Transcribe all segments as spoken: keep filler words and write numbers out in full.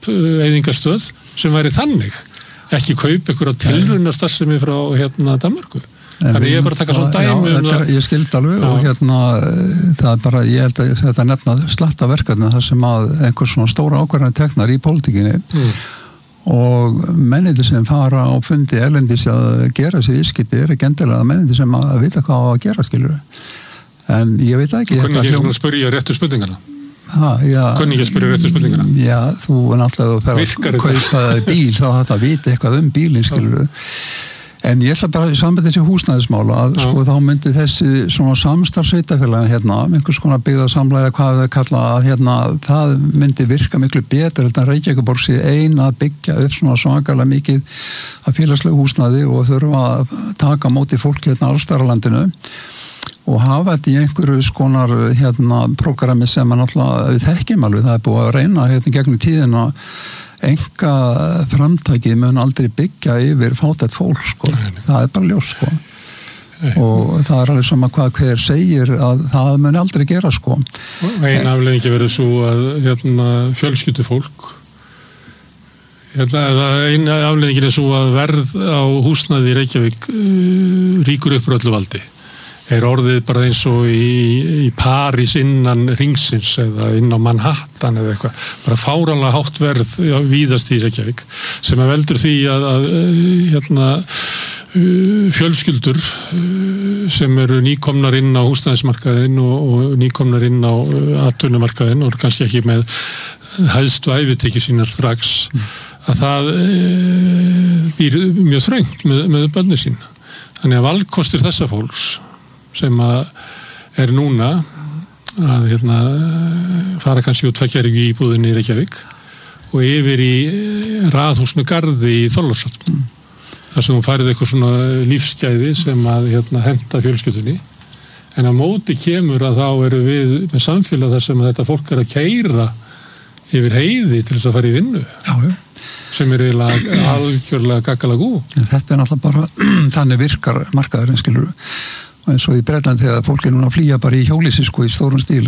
upp eyðingarstöð sem væri þannig, ekki kaup ykkur á tilraunastarfsemi frá hérna Danmörku. Þannig ég er bara að taka svona dæmi já, um það. Ég skildi alveg já. Og hérna það er bara, ég held að þetta nefna slatta verkefni þar sem að einhver svona stóra ákvarðanir teknar í pólitíkinni mm. og menniti sem fara á fundi erlendis að gera sér viðskipti er ekki endilega menniti sem að vita hvað á að gera skilur. En ég veit ekki. Þú kunni ekki svona spyrja réttu spurningana? Ha, já. Kunni ekki spyrja réttu spurningana? Já, þú er náttúrulega að fara að kaupa bíl þá þetta vita eitthvað um bílinn skilur. En ég ætla bara í sambandi þessi húsnæðismála að sko þá myndi þessi svona samstarfsveitafélagin hérna, einhvers konar byggðarsamlega hvað það kalla að hérna það myndi virka miklu betur en Reykjavíkurborg sé ein að byggja upp svona svakalega mikið af félagslegu húsnæði og þurfa að taka móti fólki hérna alls staðar á landinu og hafa þetta í einhverju skonar hérna prógrami sem að náttúrulega við þekkjum alveg, það er búið að reyna hérna gegnum tíðina enga framtækið mun aldrei byggja yfir fátækt fólk sko. Það er bara ljós sko. Og það er alveg sama hvað hver segir að það mun aldrei gera sko. Einn afleiðingi verður svo að hérna, fjölskyldu fólk hérna, einn afleiðingin er svo að verð á húsnæði í Reykjavík uh, ríkur upp frá öllu valdi er orðið bara eins og í, í París innan ringsins eða inn á Manhattan eða eitthvað, bara fáránlega hátt verð já, víðast í Reykjavík sem að veldur því að, að hérna, fjölskyldur sem eru nýkomnar inn á húsnæðismarkaðinn og, og nýkomnar inn á atvinnumarkaðinn og kannski ekki með hæðstu ævitekju sínar strax mm. að það býr mjög þröngt með, með börni sín. Þannig að valkostir þessa fólks sem að er núna að hérna, fara kannski úr tveggjarryggi íbúðinni í Reykjavík og yfir í raðhús með garði í Þorlákshöfn mm. þar sem hún færið eitthvað svona lífsgæði sem að hérna, henta fjölskyldunni en á móti kemur að þá eru við með samfélag þar sem að þetta fólk er að keyra yfir heiði til þess að fara í vinnu já, já. sem er eiginlega algjörlega gaggalagú. Þetta er náttúrulega bara þannig virkar markaðurinn skilur eins og í Bretland þegar fólk er núna að flýja bara í hjólísi sko í stórum stíl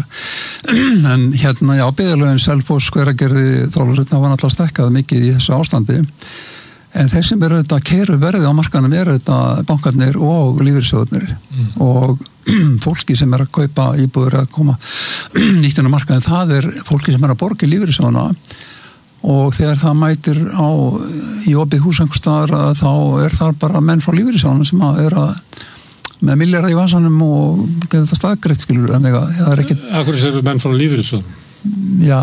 en hérna já, byggðarlögin Selfoss, Hveragerði, Þorlákshöfn það var náttúrulega stekkað mikið í þessu ástandi en þeir sem eru þetta keyru verði á markanum eru þetta bankarnir og lífeyrissjóðirnir mm. og fólki sem er að kaupa íbúður að koma nýtt inn á markaðin það er fólki sem er að borga lífeyrissjóðina og þegar það mætir á í opið hús einhvers staðar þá er það bara menn frá lífeyrissjóðina sem að er að með milljarða í vasanum og getur það staðgreitt skilur en það er ekkert Akkur séu menn frá lífeyrissjóðum? Já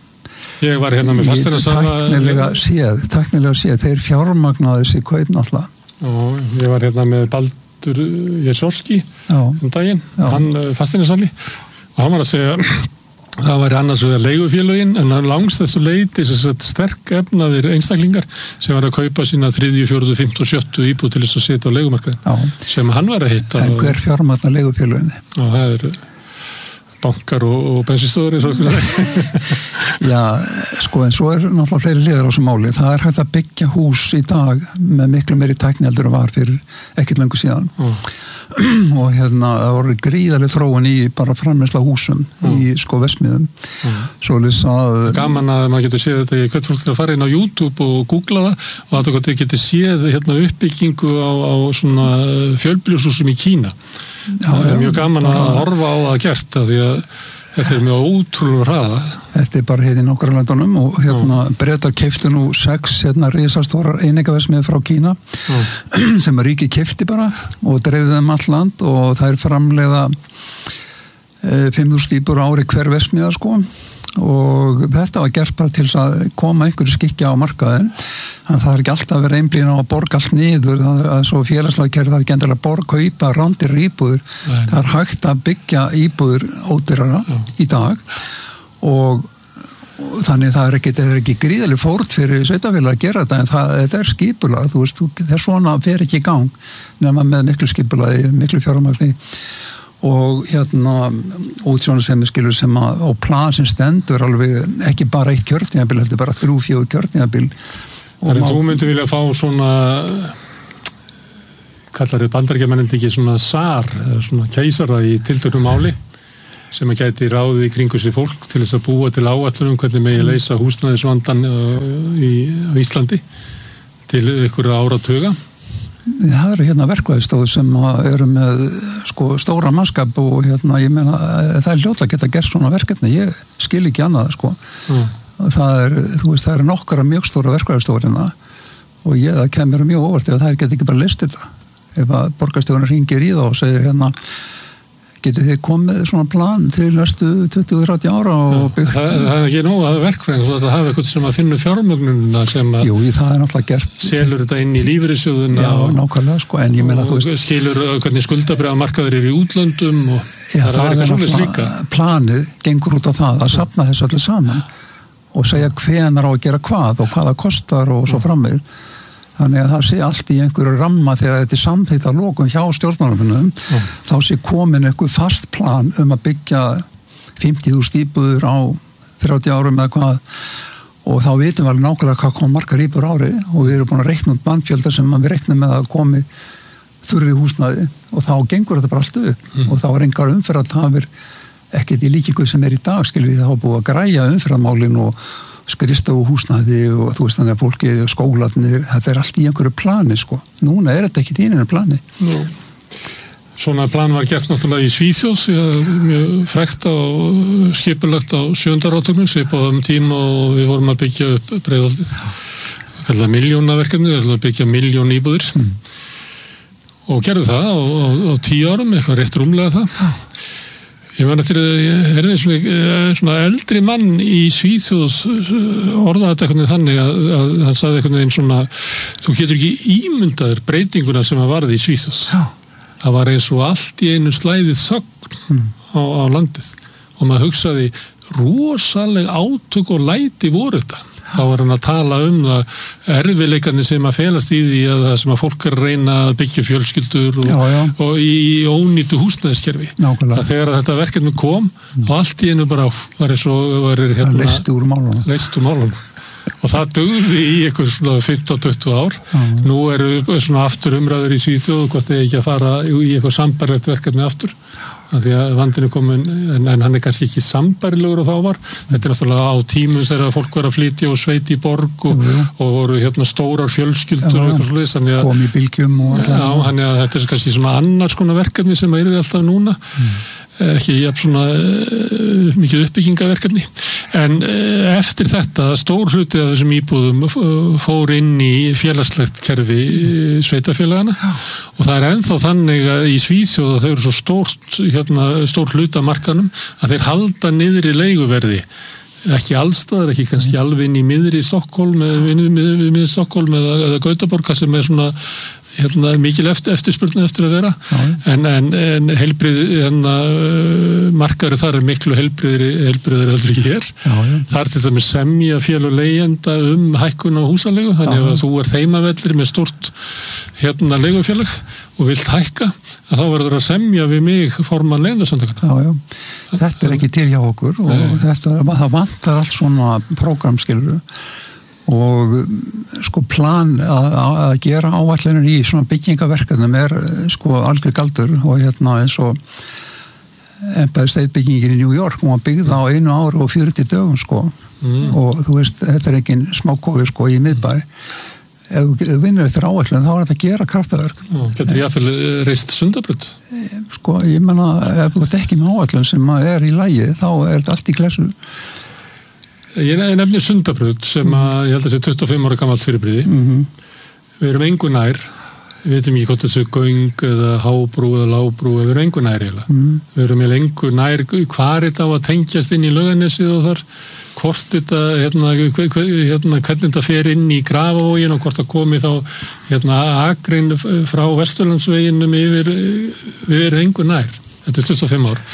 Ég var hérna með fasteignasala Tæknilega séð, tæknilega séð þeir fjármagnaði þessi kaup náttúrulega Já, ég var hérna með Baldur Jesórski um daginn, Já. hann fasteignasali og hann var að segja það væri annars vegar leigufélögin en hann langstæstu leiti sterk efnaðir einstaklingar sem var að kaupa sína þriðju, fjórðu, fimmtu og sjöttu íbúð til þess að setja á leigumarkaðin sem hann var að hitta En hver fjármagnar leigufélöginni? Og það eru bankar og, og bensinstöðvar Já, sko en svo er náttúrulega fleiri liðar á þessu máli það er hægt að byggja hús í dag með miklu meiri tækni heldur en var fyrir ekkert löngu síðan mm. og hérna það voru gríðarlega þróun í bara framleiðsla húsum mm. í sko versmiðum mm. Svoleiðis að gaman að maður getur séð þetta ég hvert fólk til að fara inn á YouTube og googla það og að það getur séð hérna uppbyggingu á, á svona fjölbýlishúsum í Kína Já, það er mjög gaman bara, að horfa á það gert að því að þetta er mjög ótrúlega hraða. Þetta er bara hérna í nokkru landunum og hérna Bretar keyptu nú sex hérna risastórar einingaverksmiðjur frá Kína Já. sem ríki keypti bara og dreifði þeim all land og það er framleiða e, fimm þúsund íbúðir á ári hver verksmiðja sko og þetta var gert bara til að koma einhverju skikja á markaðin þannig að það er ekki alltaf verið einblíðin á að borga allt niður það er svo félagslega kerið það er ekki endilega að borga kaupa rándir íbúður Nei. Það er hægt að byggja íbúður ódýrara Já. Í dag og, og þannig það er ekki, það er ekki gríðaleg fórn fyrir sveitafélag að gera þetta en það, þetta er skipulag þú veist, það er svona fer ekki í gang nema með miklu skipulagi, miklu fjármagni og hérna útsjónu sem skilur sem að á plan sem stendur alveg ekki bara eitt kjörtímabil þetta er bara þrjú, fjögur kjörtímabil En má... þú myndi vilja fá svona kallar þið bandaríkjamennindi ekki svona sar eða svona keisara í tiltökum máli sem að gæti ráðið í kringu sér fólk til þess að búa til áætlunum hvernig megi leysa húsnæðisvandan í Íslandi til ykkur áratuga. Það eru hérna verkvæðistofur sem eru með sko stóra mannskap og hérna ég meina það er hljóta að geta gert svona verkefni, ég skil ekki annað sko. Mm. Það er, þú veist, það eru nokkara mjög stóra verkvæðistofur hérna og ég, það kemur mjög óvart ef það geti ekki bara list þetta. Ef að borgarstjórinn hringir í þá og segir hérna getið þið komið svona plan til næstu tuttugu til þrjátíu ára og byggt... Það, það er ekki nóg að hafa verkfræðing, þú ætti að hafa eitthvað sem að finna fjármögnunina sem að... Jú, það er náttúrulega gert... Selur þetta inn í lífeyrissjóðuna... Já, og, nákvæmlega, sko, en ég meina þú veist... Og skilur hvernig skuldabréfamarkaðir eru í útlöndum og já, það er eitthvað svolítið líka. Planið gengur út á það að safna þessu allir saman og segja hvenar á að gera hvað og hvað það kostar og svo framvegir. Þannig að það sé allt í einhverju ramma þegar þetta er samþykkt að lokum hjá stjórnmálafunum, mm. þá sé komin einhver fast plan um að byggja fimmtíu þúsund íbúðir á þrjátíu árum eða hvað og þá vitum við alveg nákvæmlega hvað kom margar íbúður ári og við erum búin að reikna út mannfjölda sem við reiknum með að komi þurfi húsnæði og þá gengur þetta bara allt upp mm. og þá er engar umferðartafir ekkert í líkingu sem er í dag, skilur við, þá búið að græja umferðarmálin og skrifstofu húsnæði og þú veist þannig að fólki skólarnir, þetta er allt í einhverju plani sko. Núna er þetta ekki í einu plani. Nú, svona plan var gert náttúrulega í Svíþjóð, mjög frægt og skipulagt á sjöunda áratugnum, svipað um tíma og við vorum að byggja upp Breiðholtið. Kallaði miljónaverkefni, við ætlum að byggja miljón íbúðir mm. og gerðu það á, á, á tíu árum, eitthvað rétt rúmlega það. Ég man eftir að ég herði svona, svona eldri mann í Svíþjóð orðaði þetta eitthvað þannig að, að hann sagði eitthvað einn svona þú getur ekki ímyndaður breytinguna sem að varði í Svíþjóð. Já. Það var eins og allt í einu slæðið þögn mm. á, á landið og maður hugsaði rosaleg átök og læti voru þetta. Þá var hann að tala um það erfiðleikarnir sem að felast í því að það sem að fólk er að reyna að byggja fjölskyldur og, já, já. og í ónýtu húsnæðiskerfi. Nákvæmlega. Þegar þetta verkefni kom mm. og allt í einu bara var eins og var hérna, leist úr málunum. Leist úr málunum. Og það dugði í einhver svona fimmtán til tuttugu ár. Mm. Nú eru svona aftur umræður í Svíþjóð hvort þeir ekki að fara í eitthvað sambærilegt verkefni aftur. Því að vandinu komin, en, en hann er kannski ekki sambærilegur og þá var. Þetta er náttúrulega á tímum þegar fólk var að flytja og sveiti í borg og, mm. og voru hérna stórar fjölskyldur og eitthvað svolítið. Kom í bylgjum og alltaf. Já, hann er að þetta er kannski svona annars konar verkefni sem að yrði alltaf núna. Mm. Ekki jafn svona uh, mikið uppbyggingaverkefni. En uh, eftir þetta stór hluti af þessum íbúðum fór inn í félagslegt kerfi uh, sveitafélagana og það er ennþá þannig að í Svíþjóð að þau eru svo stórt, hérna, stór hluta markanum að þeir halda niður í leiguverði. Ekki allstaðar, ekki kannski alveg inn í miðri Stokkólm eða miðri Stokkólm eða, eða Gautaborga sem er svona hérna, mikil eftir, eftirspurnu eftir að vera en, en, en heilbrið hérna, markaður þar er miklu heilbriðri heilbriðri heldur ekki hér já, já. Þar til dæmis semja félög leigjenda um hækkun á húsalegu þannig að þú er heimavellir með stort hérna leigufélag og vilt hækka að þá verður að semja við mig formann leigjendasamtakanna. Já, já. Þetta er ekki til hjá okkur og Nei. Þetta, það vantar allt svona prógramskilur og sko plan að, að gera áætlanir í svona byggingaverkefnum er sko algjör galdur og hérna eins og Empire State byggingin í New York hún var byggð á einu ári og fjörutíu dögum sko mm. og þú veist þetta er engin smákofi sko í miðbæ ef þú vinnur eftir áætlun þá er þetta að gera kraftaverk. Þetta er jáfnvel reist Sundabraut? Sko ég menna ef þú ert ekki með áætlun sem er í lagi þá er þetta allt í klessu. Ég nefnir Sundabraut sem að ég held að þetta er tuttugu og fimm ára gamalt fyrirbrigði. Mm-hmm. Við erum engu nær, við veitum ekki hvort þessu göng eða hábrú eða lágbrú, við erum engu nær eiginlega. Mm. Við erum eiginlega engu nær, hvað er þetta á að tengjast inn í Laugarnesið og þar, hvort þetta, hérna, hérna, hvernig þetta fer inn í Grafavogin og hvort það komi þá hérna Akrein frá Vesturlandsveginum yfir, við erum engu nær. Þetta er tuttugu og fimm ár.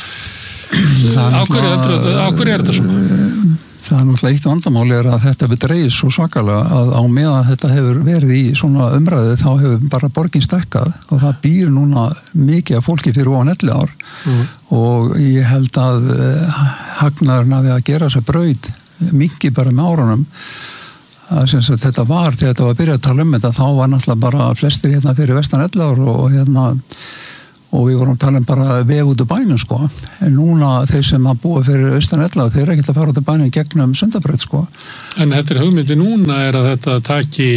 Á hverju heldur þetta, á hverju er þetta svona? Það er náttúrulega eitt vandamáli er að þetta við dreigir svo svakalega að á meðan þetta hefur verið í svona umræðu þá hefur bara borgin stækkað og það býr núna mikið af fólki fyrir ofan ellefu ár mm. og ég held að uh, hagnaðurinn að því að gera þessa braut mikið bara með árunum að, að þetta var, þegar þetta var að byrja að tala um þetta þá var náttúrulega bara flestir hérna fyrir vestan ellefu ár og hérna og við vorum að tala um bara veg út úr bænum sko, en núna þeir sem að búa fyrir austan Elliðaár, þeir eru ekkert að fara út úr bænum gegnum Sundabraut sko. En þetta er hugmyndi núna er að þetta taki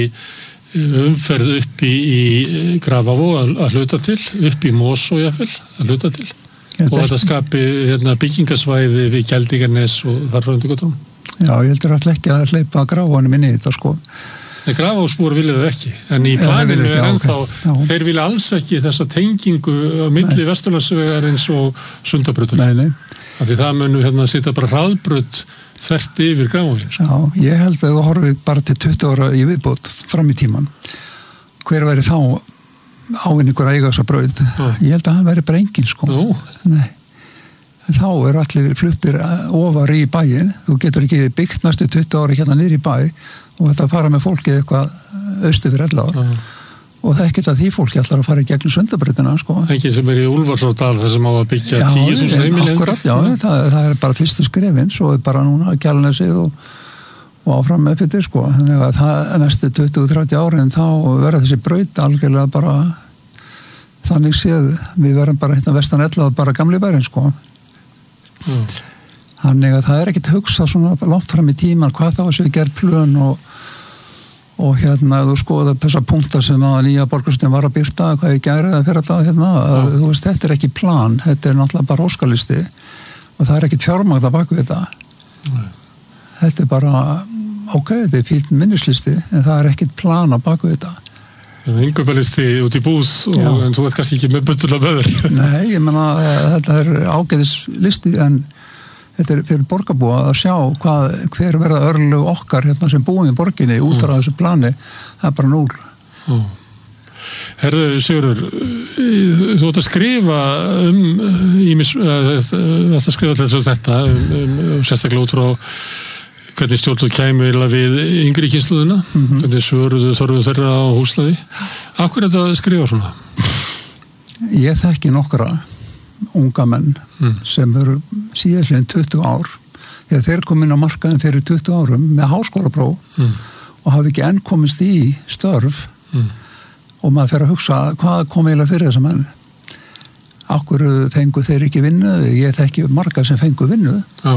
umferð upp í, í Grafavog að, að hluta til, upp í Mosó jafnvel að hluta til þetta og þetta skapi hérna, byggingasvæði við Geldingarnes og þar raundi gotum. Já, ég heldur alltaf ekki að hleypa Grafavanum inn í þetta sko. Grafavógsbúar vilja það ekki, en í planinu er ennþá, okay. Þeir vilja alls ekki þessa tengingu á milli Vesturlandsvegarins og Sundabrautar. Nei, nei. Af því það munu hérna sitja bara hraðbraut þvert yfir Grafavoginn. Já, ég held að þú horfið bara til tuttugu ára í viðbót fram í tíman. Hver væri þá ávinningur að eiga þessa braut? Já. Ég held að hann væri bara enginn sko. Nú? Nei. Þá er allir fluttir ofar í bæinn. Þú getur ekki byggt næstu tuttugu ára hérna niður í bæ og þetta fara með fólkið eitthvað austur fyrir Elliðaár. Uh-huh. Og það er ekkert að því fólki allar að fara í gegnum Sundabrautina sko. Ekki sem er í Úlfarsárdal þar sem á að byggja tíu þúsund heimili. Akkurat, já, það, það er bara fyrstu skrefin, svo er bara núna Kjalarnesið og, og áfram með fyrir sko. Þannig að það næstu tuttugu til þrjátíu árin þá verða þessi braut algjörlega bara þannig séð, við verðum bara hérna vestan Elliðaár bara gamli bærin sko. Mm. Þannig að það er ekkert hugsa svona langt fram í tíman hvað þá að séu gerð plön og, og hérna þú skoða þessa punktar sem að nýja borgarstjórnin var að birta hvað ég gæri það fyrir þetta hérna, mm. Þú veist, þetta er ekki plan, þetta er náttúrulega bara óskalisti og það er ekkert fjármagn að baka við þetta. Mm. Þetta er bara, ok, þetta er fínt minnislisti en það er ekkert plan að baka við þetta. Það er yngöpalisti út í búð og, en þú ert kannski ekki með buttulega böður. Nei, ég menna þetta er ágæðislisti en þetta er fyrir borgarbúa að sjá hvað, hver verða örlög okkar hérna sem búum í borginni út frá þessu plani, það er bara núl. Mm. Herðu Sigurður, þú ert að skrifa um, ímis, að skrifa alltaf þetta, um, um, um sérstaklega út frá hvernig stjórnvöld kæmi við yngri kynslóðina, mm-hmm. hvernig svöruðu þorfuðu þeirra á húsnæði. Af hverju er þetta að skrifa svona? Ég þekki nokkra unga menn mm. sem eru síðastliðin tuttugu ár. Þegar þeir kom inn á markaðin fyrir tuttugu árum með háskólapróf mm. og hafi ekki enn komist í störf mm. og maður fer að hugsa hvað kom eiginlega fyrir þessa menn. Af hverju fengu þeir ekki vinnu? Ég þekki marga sem fengu vinnu. Já.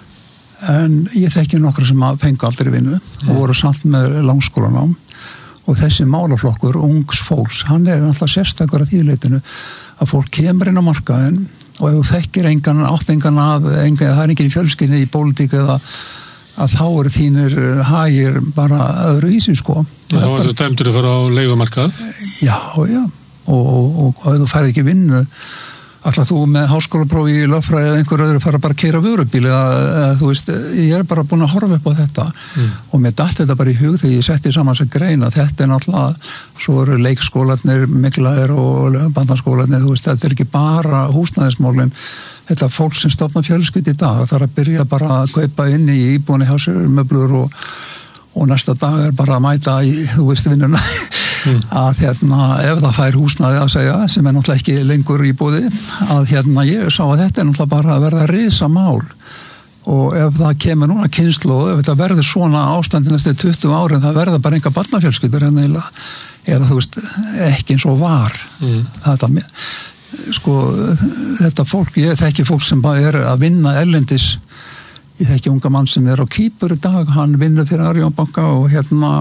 En ég þekki nokkra sem fengu aldrei vinnu mm. og voru samt með langskólanám og þessi málaflokkur ungs fólks, hann er náttúrulega sérstakur að þýðleitinu að fólk kemur inn á markaðin og ef þú þekkir engan, átt engan að engan, það er enginn í fjölskyldi í pólitík eða að þá eru þínir hagir bara öðru í sig sko. Þá er þetta dæmdur að fara á leigumarkað? Já, já og, og, og, og ef þú færð ekki vinnu alltaf þú með háskólaprófi í lögfræði eða einhver öðru fara bara að keyra vörubíl eða, eða þú veist, ég er bara búin að horfa upp á þetta mm. og mér datt þetta bara í hug þegar ég setti saman þess að greina, þetta er náttúrulega, svo eru leikskólarnir miklaðir og bandaskólarnir, þú veist, þetta er ekki bara húsnæðismálin, þetta er fólk sem stofna fjölskyld í dag, það er að byrja bara að kaupa inn í íbúinni hjá sér möblur og, og næsta dag er bara að mæta í, þú veist, vinnuna mm. að hérna, ef það fær húsnæði að segja, sem er náttúrulega ekki lengur í búði, að hérna ég sá að þetta er náttúrulega bara að verða risamál og ef það kemur núna kynslóð, ef þetta verður svona ástandi næstu tuttugu árin, það verða bara enga barnafjölskyldur en eða, eða þú veist, ekki eins og var mm. þetta, sko, þetta fólk, ég þekki fólk sem bara er að vinna erlendis, ég þekki unga mann sem er á Kýpur í dag, hann vinnur fyrir Arion banka og hérna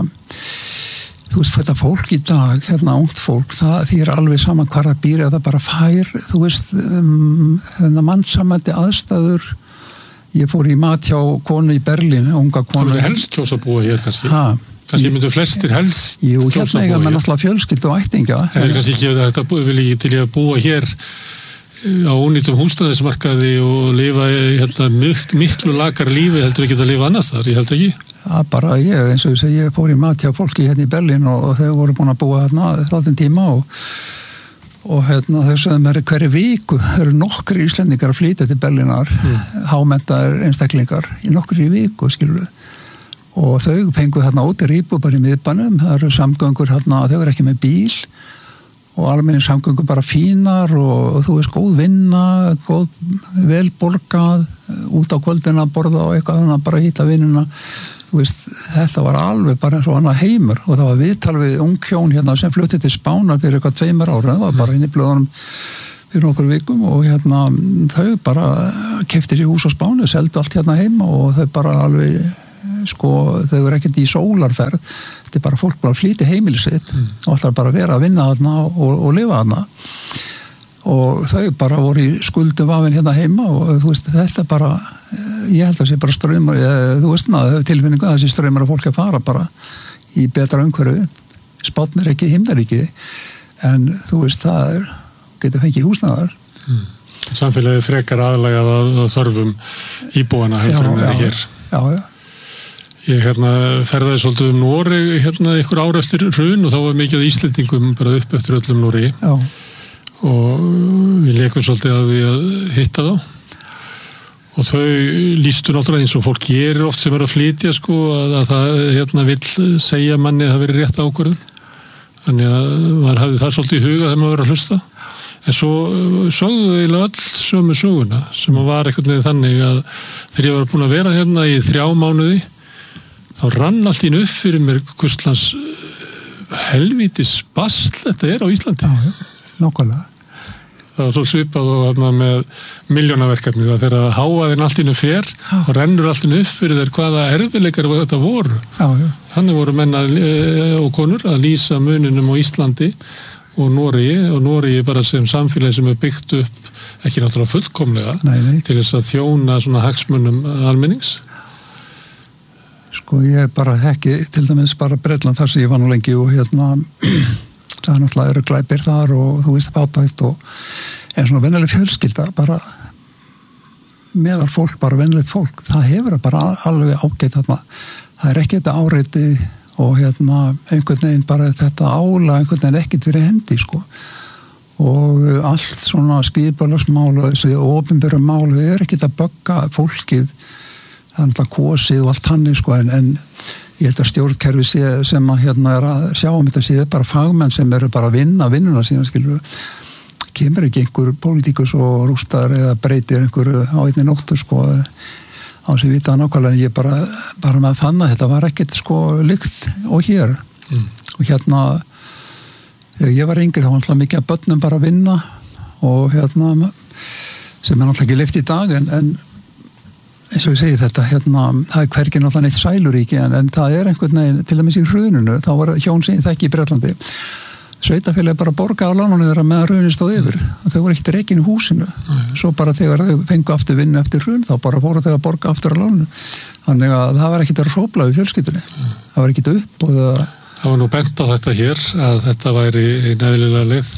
þú veist, þetta fólk í dag, hérna ungt fólk, það því er alveg saman hvar það býr eða bara fær, þú veist um, hérna mannsamandi aðstæður ég fór í mat hjá konu í Berlín, unga konu. Það er helst kjósa búa hér kannski? Hæ? Kannski myndu flestir helst kjósa búa hér? Jú, hérna eiga með náttúrulega fjölskyldu og ættingja. Það er kannski ekki að þetta vil ekki til að búa hér á ónýtum húsnæðismarkaði og lifa hérna miklu, miklu lakar lífi heldur ekki að lifa annars þar, ég held ekki? Já, bara ég, eins og ég segi, ég fór í mat hjá fólki hérna í Berlín og, og þau voru búin að búa hérna þáttinn tíma og, og hérna þau sögðu mér hverju viku eru nokkri íslendingar að flytja til Berlínar, mm. hámenntaðir einstaklingar í nokkri viku, skilur við. Og þau fengu hérna út í íbúð bara í miðbænum, það eru samgöngur hérna, þau eru ekki með bíl og almenni samgöngur bara fínar og, og þú veist, góð vinna, góð velborgað, út á kvöldina að borða og eitthvað, þannig að bara hýta vinnuna. Þú veist, þetta var alveg bara eins og annað heimur og það var viðtal við ung hjón hérna sem flutti til Spánar fyrir eitthvað tveimur ára, það var bara inn í blöðunum fyrir nokkur vikum og hérna þau bara keypti sér hús á Spáni, seldu allt hérna heima og þau bara alveg sko, þau eru ekkert í sólarferð, þetta er bara fólk bara flýti heimilisitt mm. og ætlar bara að vera að vinna þarna og, og lifa þarna og þau bara voru í skuldum vafin hérna heima og þú veist, þetta bara ég held að sé bara ströymar, þú veist maður tilfinningu að þessi ströymar að fólk að fara bara í betra umhverfi Spánn er ekki himnaríki en þú veist, það er getur fengið húsnæðar mm. Samfélagið frekar aðlagað að þörfum íbúana heldur en er hér Já, já Ég hérna ferðaði svolítið um Noreg hérna ykkur ár eftir hrun og þá var mikið Íslendingum bara upp eftir öllum Noregi Já. og við leikum svolítið að við að hitta þá og þau lýstu náttúrulega eins og fólk gerir oft sem er að flytja sko að, að það hérna vill segja manni að það veri rétt ákvörðun þannig að maður hafði það svolítið í huga þegar maður verið að hlusta en svo sögðu eiginlega öll sömu söguna sem var einhvern veginn þannig að þegar ég var búin að vera hérna í þrjá mánuði þá rann allt í upp fyrir mér hvurslans helvítis basl þetta er á Íslandi. Já, nákvæmlega. Það var svo svipað og þarna með milljónaverkefni það þegar háaðinn allt í upp fer og rennur allt í upp fyrir þeir hvaða erfiðleikar þetta voru. Já, já. Þannig voru menn að, og konur að lýsa muninum á Íslandi og Noregi og Noregi bara sem samfélagi sem er byggt upp ekki náttúrulega fullkomlega nei, nei. Til þess að þjóna svona hagsmunum almennings. Sko ég bara þekki til dæmis bara Bretland þar sem ég var nú lengi og hérna það er náttúrulega eru glæpir þar og þú veist fátækt og en svona venjuleg fjölskylda bara meðal fólk, bara venjulegt fólk það hefur bara alveg ágætt þarna það er ekki þetta áreiti og hérna einhvern veginn bara þetta ála einhvern veginn ekkert fyrir hendi sko og allt svona skipulagsmál og þessi opinberu mál er ekkert að bögga fólkið það er náttúrulega kosið og allt hannig sko en, en ég held að stjórnkerfi sé, sem að hérna er að sjá um þetta séð bara fagmenn sem eru bara að vinna vinnuna sína skilur kemur ekki einhver pólitíkus og rústar eða breytir einhverju á einni nóttu sko á sem ég vita nákvæmlega en ég bara, bara með að fanna þetta var ekkert sko lykt og hér mm. og hérna þegar ég var yngri þá var náttúrulega mikið að börnum bara að vinna og hérna sem er náttúrulega ekki lyft í dag en, en eins og ég segi þetta, hérna, það er hvergi náttúrulega neitt sæluríki en, en það er einhvern veginn, til dæmis í hruninu, þá var hjón sem ég þekki í Bretlandi, sveitafélagi bara borga á lánunum þeirra meðan hrunið stóð yfir og þau voru ekkert rekin í húsinu mm. svo bara þegar þau fengu aftur vinnu eftir hrun, þá bara fóru þau að borga aftur á lánunum, þannig að það var ekkert að hrófla við fjölskyldunni, mm. það var ekkert upp og það... Það var nú bent á þetta hér, að þetta væri neðlilega leið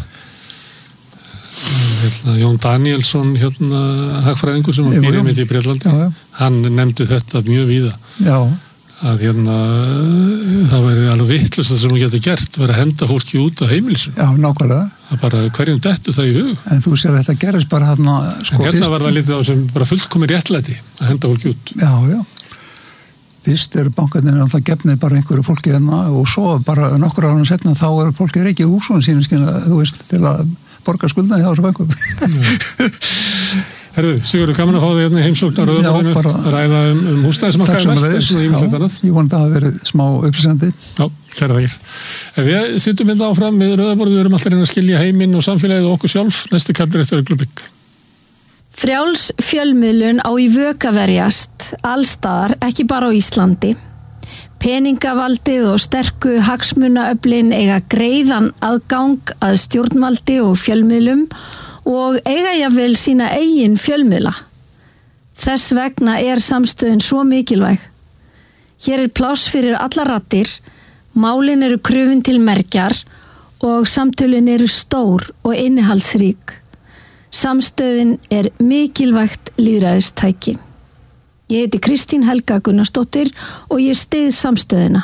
Hérna, Jón Danielsson hérna hagfræðingur sem var býrið mitt í Bretlandi já, já. Hann nefndi þetta mjög víða já. Að hérna það væri alveg vitlaust það sem hún getur gert var að henda fólki út af heimilisum Já, nákvæmlega Það bara hverjum dettu það í hug En þú sér að þetta gerist bara hérna sko, Hérna fyrst... var það litið á sem bara fullkomi réttlæti að henda fólki út Já, já Fyrst er bankarnir alltaf gefnið bara einhverju fólki hérna og svo bara nokkur ára setna þá er fólki reikið í húsunum sín skilja, þú veist, til að borga skuldan hjá þessu bankum. Herru, Sigurður, gaman að fá þig hérna heimsóknar og bara... ræða um, um húsnæðismarkaði mest eins og ég vil þetta annað. Ég vona að það hafi verið smá upplýsandi. Já, kæra þakkir. Ef við sittum hérna áfram við rauðaborðið, við erum alltaf reyna að skilja heiminn og samfélagið og okkur sjálf, næstu kaflir eftir augnablik. Frjáls fjölmiðlun á í vök að verjast, allstaðar, ekki bara á Íslandi. Peningavaldið og sterku hagsmunaöflin eiga greiðan aðgang að stjórnvaldi og fjölmiðlum og eiga jafnvel sína eigin fjölmiðla. Þess vegna er samstöðin svo mikilvæg. Hér er pláss fyrir alla raddir, málin eru krufin til mergjar og samtölin eru stór og innihaldsrík. Samstöðin er mikilvægt lýðræðistæki. Ég heiti Kristín Helga Gunnarsdóttir og ég styð samstöðina.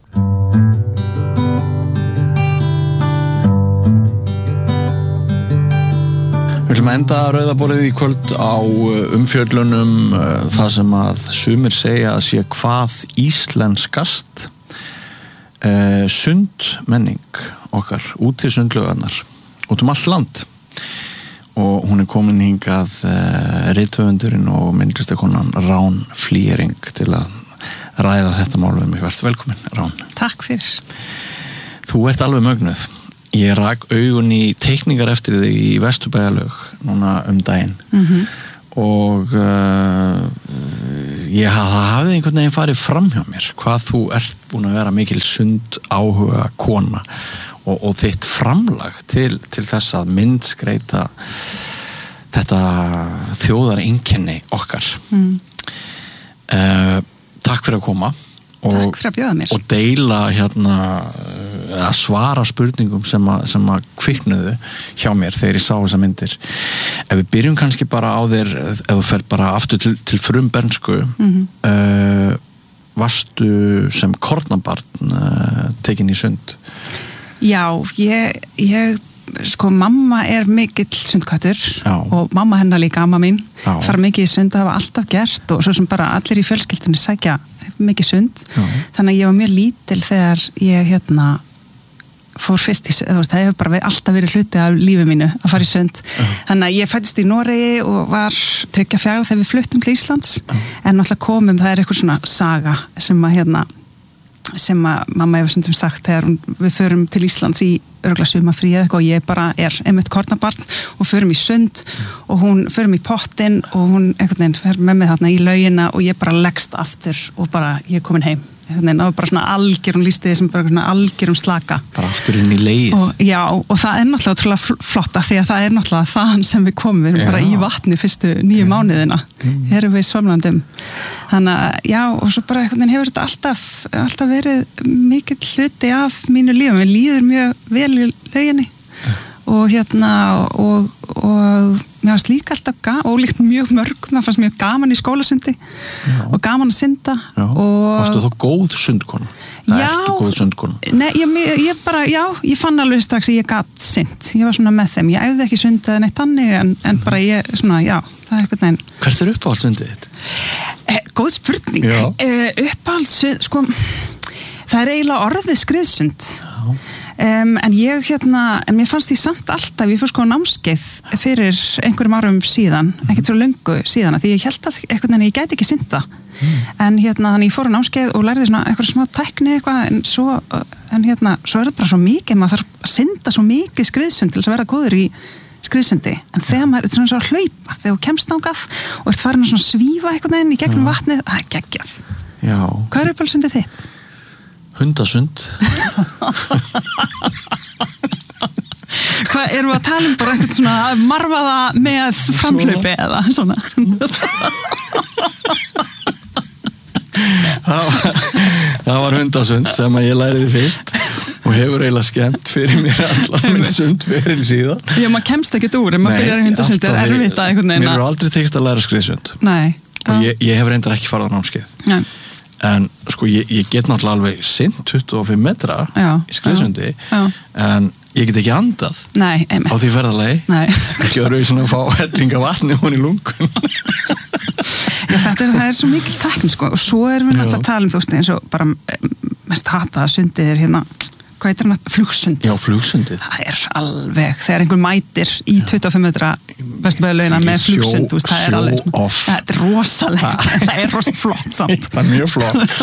Við viljum enda rauðaborðið í kvöld á umfjöllunum það sem að sumir segja að sé hvað íslenskast uh, sund menning okkar út í sundlaugarnar út um allt land. Og hún er komin hingað uh, rithöfundurinn og myndlistakonan Rán Flýring til að ræða þetta mál við mig. Vertu velkomin, Rán. Takk fyrir. Þú ert alveg mögnuð. ég rak augun í teikningar eftir þig í Vesturbæjarlaug núna um daginn mm-hmm. og uh, ég það hafði einhvern veginn farið fram hjá mér hvað þú ert búin að vera mikil sund áhuga kona og, og þitt framlag til, til þess að myndskreita þetta þjóðareinkenni okkar mm. uh, takk fyrir að koma og, takk fyrir að bjóða mér og deila hérna að svara spurningum sem að, sem að kviknuðu hjá mér þegar ég sá þessa myndir ef við byrjum kannski bara á þér ef þú fer bara aftur til, til frumbernsku mm-hmm. uh, varstu sem kornabarn uh, tekin í sund? Já, ég, ég sko mamma er mikill sundkvættur og mamma hennar líka, amma mín Já. fara mikið í sund og hafa alltaf gert og svo sem bara allir í fjölskyldunni sækja mikið sund Já. þannig að ég var mjög lítil þegar ég hérna fór fyrst í, þú veist, það hefur bara alltaf verið hluti af lífi mínu að fara í sund uh-huh. þannig að ég fættist í Noregi og var tryggja fjara þegar við fluttum til Íslands uh-huh. en náttúrulega komum, það er eitthvað svona saga sem að hérna sem að mamma hefur stundum sagt þegar við förum til Íslands í örgulega sumafrí eða eitthvað og ég bara er einmitt kornabarn og förum í sund og hún förum í pottin og hún einhvern veginn fer með mig þarna í laugina og ég bara leggst aftur og bara ég er komin heim það var bara svona algjörum lístiði sem bara svona algjörum slaka bara aftur inn í leið og, já, og það er náttúrulega trúlega flotta því að það er náttúrulega þaðan sem við komum við erum bara í vatni fyrstu nýju mánuðina mm. erum við svamlandum þannig að, já, og svo bara einhvern veginn hefur þetta alltaf, alltaf verið mikill hluti af mínu lífum, við líður mjög vel í lauginni og hérna og, og mér fannst líka alltaf gaman og líkt mjög mörgum, það fannst mjög gaman í skólasundi já. Og gaman að synda og varstu þá góð sundkona? Já, ekki góð sundkona? Nei, ég, ég bara, já, ég fann alveg strax að ég gat synd, ég var svona með þeim ég æfði ekki sundað neitt þannig en, en bara ég, svona, já, það er eitthvað neinn Hvert er uppáhaldssundið þitt? Eh, góð spurning eh, uppáhaldssund, sko það er eiginlega orðið skriðsund já Um, en ég hérna, en mér fannst því samt alltaf, ég fór sko námskeið fyrir einhverjum árum síðan, ekkert svo löngu síðan, því ég held að eitthvað en ég gæti ekki synda, mm. en hérna þannig ég fór á námskeið og lærði svona eitthvað smá tækni eitthvað, en svo, en hérna svo er það bara svo mikið, maður þarf að synda svo mikið skriðsund til þess að vera góður í skriðsundi, en þegar maður er svona svo að hlaupa, þegar þú kemst ángað og ert farin að svona svífa eitthvað enn í gegnum ja. Vatnið, það er geggjað. Já. Hvað er uppáhaldssundið þitt? Hundasund. Hvað, erum við að tala um bara eitthvað svona marfaða með framhlaupi eða svona? það, var, það var hundasund sem að ég læriði fyrst og hefur eiginlega skemmt fyrir mér allar minn sund fyrir síðan. Já, maður kemst ekkert úr, en maður byrjar í hundasund, er erfitt að einhvern veginn. Mér eru aldrei tekist að læra skriðsund. Nei. Og ég, ég hef reyndar ekki farið á námskeið. Nei. En sko ég, ég get náttúrulega alveg synt tuttugu og fimm metra já, í skriðsundi já. En ég get ekki andað Nei, á því ferðalagi ekki að rauð svona að fá hellinga vatni hún í lungun Já, þetta er, það er svo mikil tækni sko. Og svo erum við náttúrulega að tala um þú veist eins og bara mest hataða sundið er hérna hvað heitir hann? Flugsund. Já, flugsundið. Það er alveg, þegar einhver mætir í tuttugu og fimm metra Vesturbæjarlaugina með flugsund, þú veist, það er alveg það er rosalega, það er rosalega flott samt. Það er mjög flott.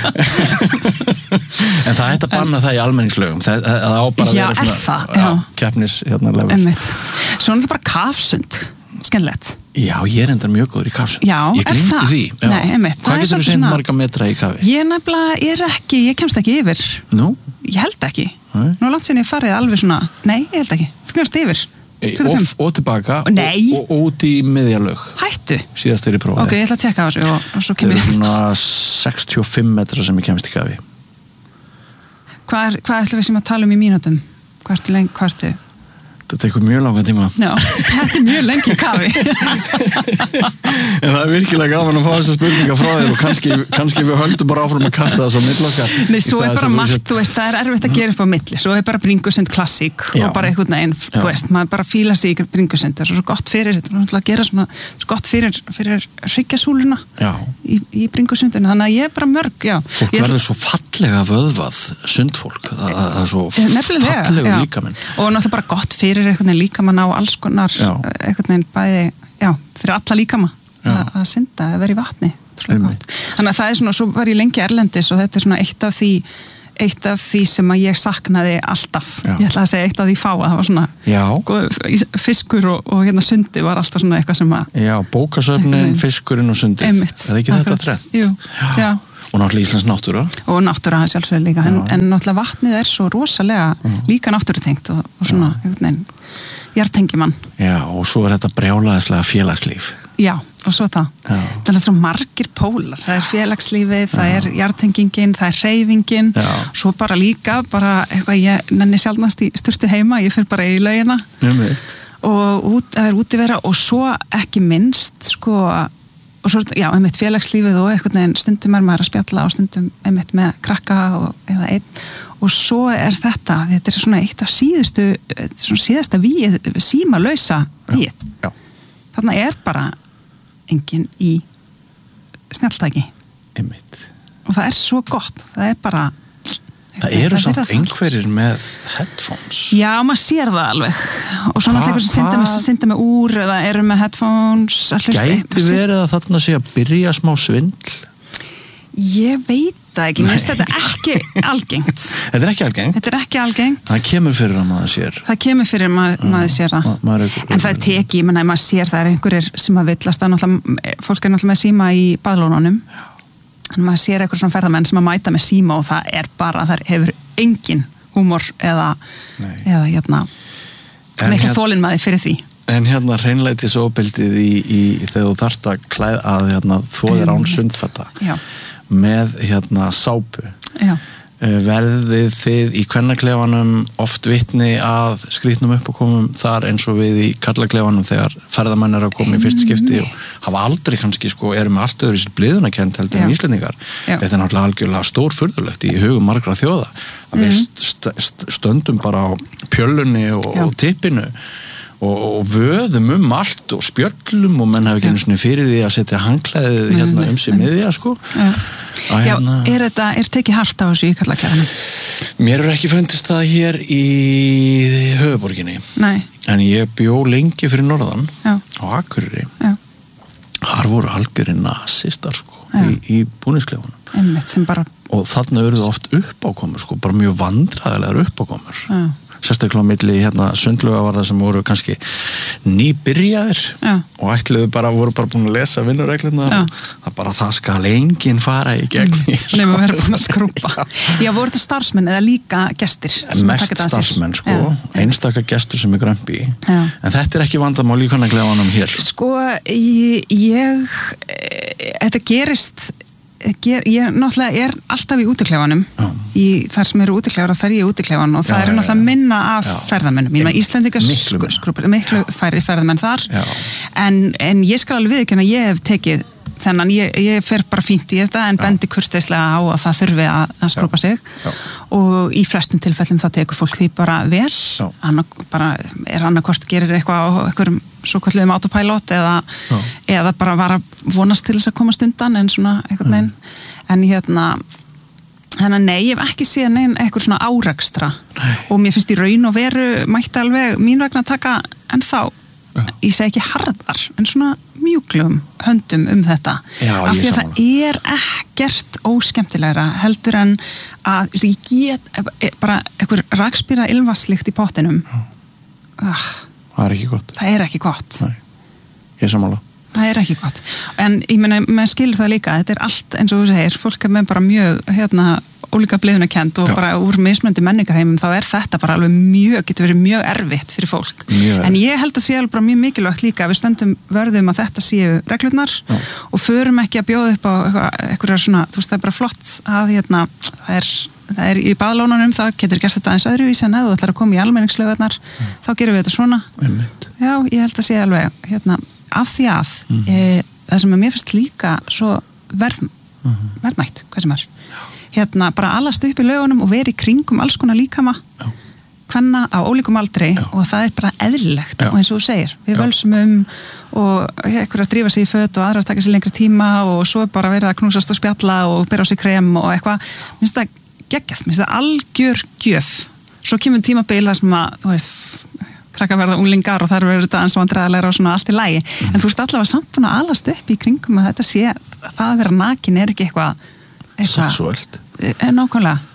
En það hætti að banna það í almenningslaugum. Það, það á bara að já, vera svona það, já, keppnis hérna level. Einmitt. Svo er þetta bara kafsund. Skemmtilegt. Já, ég er endar mjög góður í kafsund. Já, ég er það? Því. Já. Nei, einmitt. Hvað getur þú synt marga metra í kafi? Ég nefnilega er ekki, ég kemst ekki yfir. Nú? Ég held ekki. Nei. Nú langt sinni ég farið alveg svona, nei, ég held ekki. Þú kemst yfir. Og, og tilbaka og, og út í miðjarlaug. Hættu? Síðast þegar ég prófaði. Ok, ég ætla að tjekka á þessu og, og svo kemur ég. Það er svona sextíu og fimm metra sem ég kemst í kafi. Hvað er, hvað ætlum við sem að tala um í mínútum? Hvað ertu lengi, hvað ertu? Þetta tekur mjög langan tíma. Já, þetta er mjög lengi kafi. En það er virkilega gaman að fá þessar spurningar frá þér og kannski, kannski við höldum bara áfram að kasta það svo millokkar. Nei, svo er bara margt, þú veist, það er erfitt að gera upp á milli. Svo er bara bringusund klassík og bara einhvern veginn, þú veist, maður bara fíla sig í bringusund. Það er svo gott fyrir, þetta er náttúrulega að gera svona, svo gott fyrir, fyrir hryggjasúluna í, í bringusundinu. Þannig að ég er bara mörg, já. Fólk verður svo fallega vöðvað, sundfólk, það er svo fallega líkaminn. Og náttúrulega bara gott fyrir einhvern veginn líkamann á alls konar einhvern veginn bæði, já, fyrir alla líkama að, að synda, að vera í vatni þannig að það er svona, svo var ég lengi erlendis og þetta er svona eitt af því eitt af því sem að ég saknaði alltaf, Já. ég ætla að segja eitt af því fáa, það var svona Já. góð, fiskur og, og hérna sundi var alltaf svona eitthvað sem að Já, bókasöfnin, fiskurinn og sundið. Einmitt. Er ekki þetta Akkurat. trend? Jú, já. Og náttúrulega Íslands náttúra. Og náttúra sjálfsögur líka, en, en náttúrulega vatnið er svo rosalega líka náttúrutengt og, og svona, einhvern veginn, jartengimann. Já, og svo er þetta brjálæðislega félagslíf. Já, og svo það. Já. Það er svo margir pólar, það er félagslífið, það er jartengingin, það er hreyfingin, Já. svo bara líka, bara eitthvað ég nenni sjálfnast í sturtu heima, ég fyrir bara í laugina Einmitt. og út, það er útivera og svo ekki minnst, sko, og svo, já, einmitt félagslífið og einhvern veginn stundum er maður að spjalla og stundum einmitt með krakka og, eða einn og svo er þetta, þetta er svona eitt af síðustu, svona síðasta víð, símalausa víð. Já. Þarna er bara enginn í snjalltæki Einmitt. og það er svo gott, það er bara Það eru það samt það. einhverjir með headphones. Já, maður sér það alveg og svona Hva- þegar sem synda með, hvað- synda með úr eða eru með headphones að hlusta. Gæti Maður sér- verið að þarna sé að byrja smá svindl? Ég veit það ekki, mér finnst þetta ekki algengt. Þetta er ekki algengt. Þetta er ekki algengt. Það kemur fyrir að maður sér. Það kemur fyrir að mað, maður sér það. Ma- maður er- En það er teki, ég menna, maður sér það er einhverjir sem að villast, það er náttúrulega, fólk er náttúrulega með síma í baðlónunum. En maður sér eitthvað svona ferðamenn sem að mæta með síma og það er bara, það hefur engin húmor eða, Nei. eða hérna, En mikla hér- þolinmæði fyrir því. En hérna hreinlætis ofbeldið í, í þegar þú þarft að klæða að hérna, þóðir án sundfata Já, með hérna sápu. já. Eh, Verðið þið í kvennaklefanum oft vitni að skrýtnum uppákomum þar eins og við í karlaklefanum þegar ferðamenn er að koma í fyrst skipti og hafa aldrei kannski sko eru með allt öðru sér bliðunarkennt heldur en Já. Íslendingar. Já. Þetta er náttúrulega algjörlega stórfurðulegt í hugum margra þjóða að við st st stöndum bara á pjöllunni og, Já. og tippinu og, og vöðum um allt og spjöllum og menn hafa ekki einu sinni fyrir því að setja handklæðið hérna um sig miðja sko. Já, Að já hérna- er þetta, er tekið hart á þessu í karlaklefanum? Mér er ekki fundist það hér í höfuborginni Nei, en ég bjó lengi fyrir norðan já, á Akureyri. já, Þar voru algjörir nasistar sko, Já. í, í búningsklefanum einmitt sem bara, og þarna eru það oft uppákomur sko, bara mjög vandræðilegar uppákomur. já, Sérstaklega á milli hérna sundlaugavarða sem voru kannski nýbyrjaðir Já. og ætluðu bara, voru bara búin að lesa vinnuregluna Já. og það bara það skal enginn fara í gegn mér. nefnum að vera búin að skrúpa. Já, voru þetta starfsmenn eða líka gestir? sem að Mest taka þetta að sér? starfsmenn sko, Já. einstaka gestur sem er grömpi Já. en þetta er ekki vandamál í kvennaklefanum hér. Sko, ég, ég e, þetta gerist ger, ég náttúrulega er alltaf í útiklefanum Já. í þar sem eru útiklefar að fer ég í útiklefan og það Já, eru já, náttúrulega já. minna af Já. ferðamennum, ég meina Íslendingar Miklu minna. skrúpur, miklu færri ferðamenn þar Já. en, en ég skal alveg viðurkenna að ég hef tekið þennan, ég, ég fer bara fínt í þetta en bendi kurteislega á að það þurfi að, að skrúpa sig Já. og í flestum tilfellum þá tekur fólk því bara vel Já. Annak, bara er annarkort gerir eitthvað á einhverjum svo kalluðum autopilot eða, eða bara var að vonast til þess að komast undan en svona einhvern veginn en hérna þannig að nei, ég hef ekki séð neinn eitthvað svona árekstra Nei. og mér finnst í raun og veru mætti alveg mín vegna að taka en þá Já. ég segi ekki harðar en svona mjúklum höndum um þetta Já, af ég því að það er ekkert óskemmtilegra heldur en að ég get bara einhver rakspýra ilmvatnslykt í pottinum ah, Það er ekki gott. það er ekki gott Nei. Ég er sammála. það er ekki gott en ég meina, maður skilur það líka þetta er allt eins og þú segir, fólk er með bara mjög hérna, ólíka bliðunarkennd og Já. bara úr mismunandi menningarheimum þá er þetta bara alveg mjög, getur verið mjög erfitt fyrir fólk, Mjög erfitt. en ég held að sé alveg bara mjög mikilvægt líka að við stöndum vörðum að þetta séu reglurnar Já. og förum ekki að bjóða upp á eitthvað svona, þú veist það er bara flott að hérna, það er það er í baðlónunum, þá getur gert þetta aðeins öðruvísi en ef þú ætlar að koma í almenningslaugarnar mm. þá gerum við þetta svona Einmitt. já, ég held að sé alveg hérna, af því að mm. e, það sem að mér finnst líka svo verð, mm. verðmætt, hvað sem er hérna, bara alast upp í laugunum og veri í kringum alls konar líkama Já. kvenna á ólíkum aldrei Já. og það er bara eðlilegt Já. og eins og þú segir, við Já. völsum um og ekkur að drífa sig í föt og aðra að taka sér lengri tíma og svo er bara verið að knúsast og spjalla og byrja á sig krem og eitthvað, minnst það geggjað, minnst það algjör gjöf svo kemur tímabil þar sem að þú veist, krakka verða unglingar og þar verður þetta eins og vandræðilegra og svona allt í lagi mm. en þú veist allavega samt búin að alast upp í kringum að þetta sé, það að vera nakin er ekki eitthvað eitthvað, Sexuelt. e, nákvæmlega, já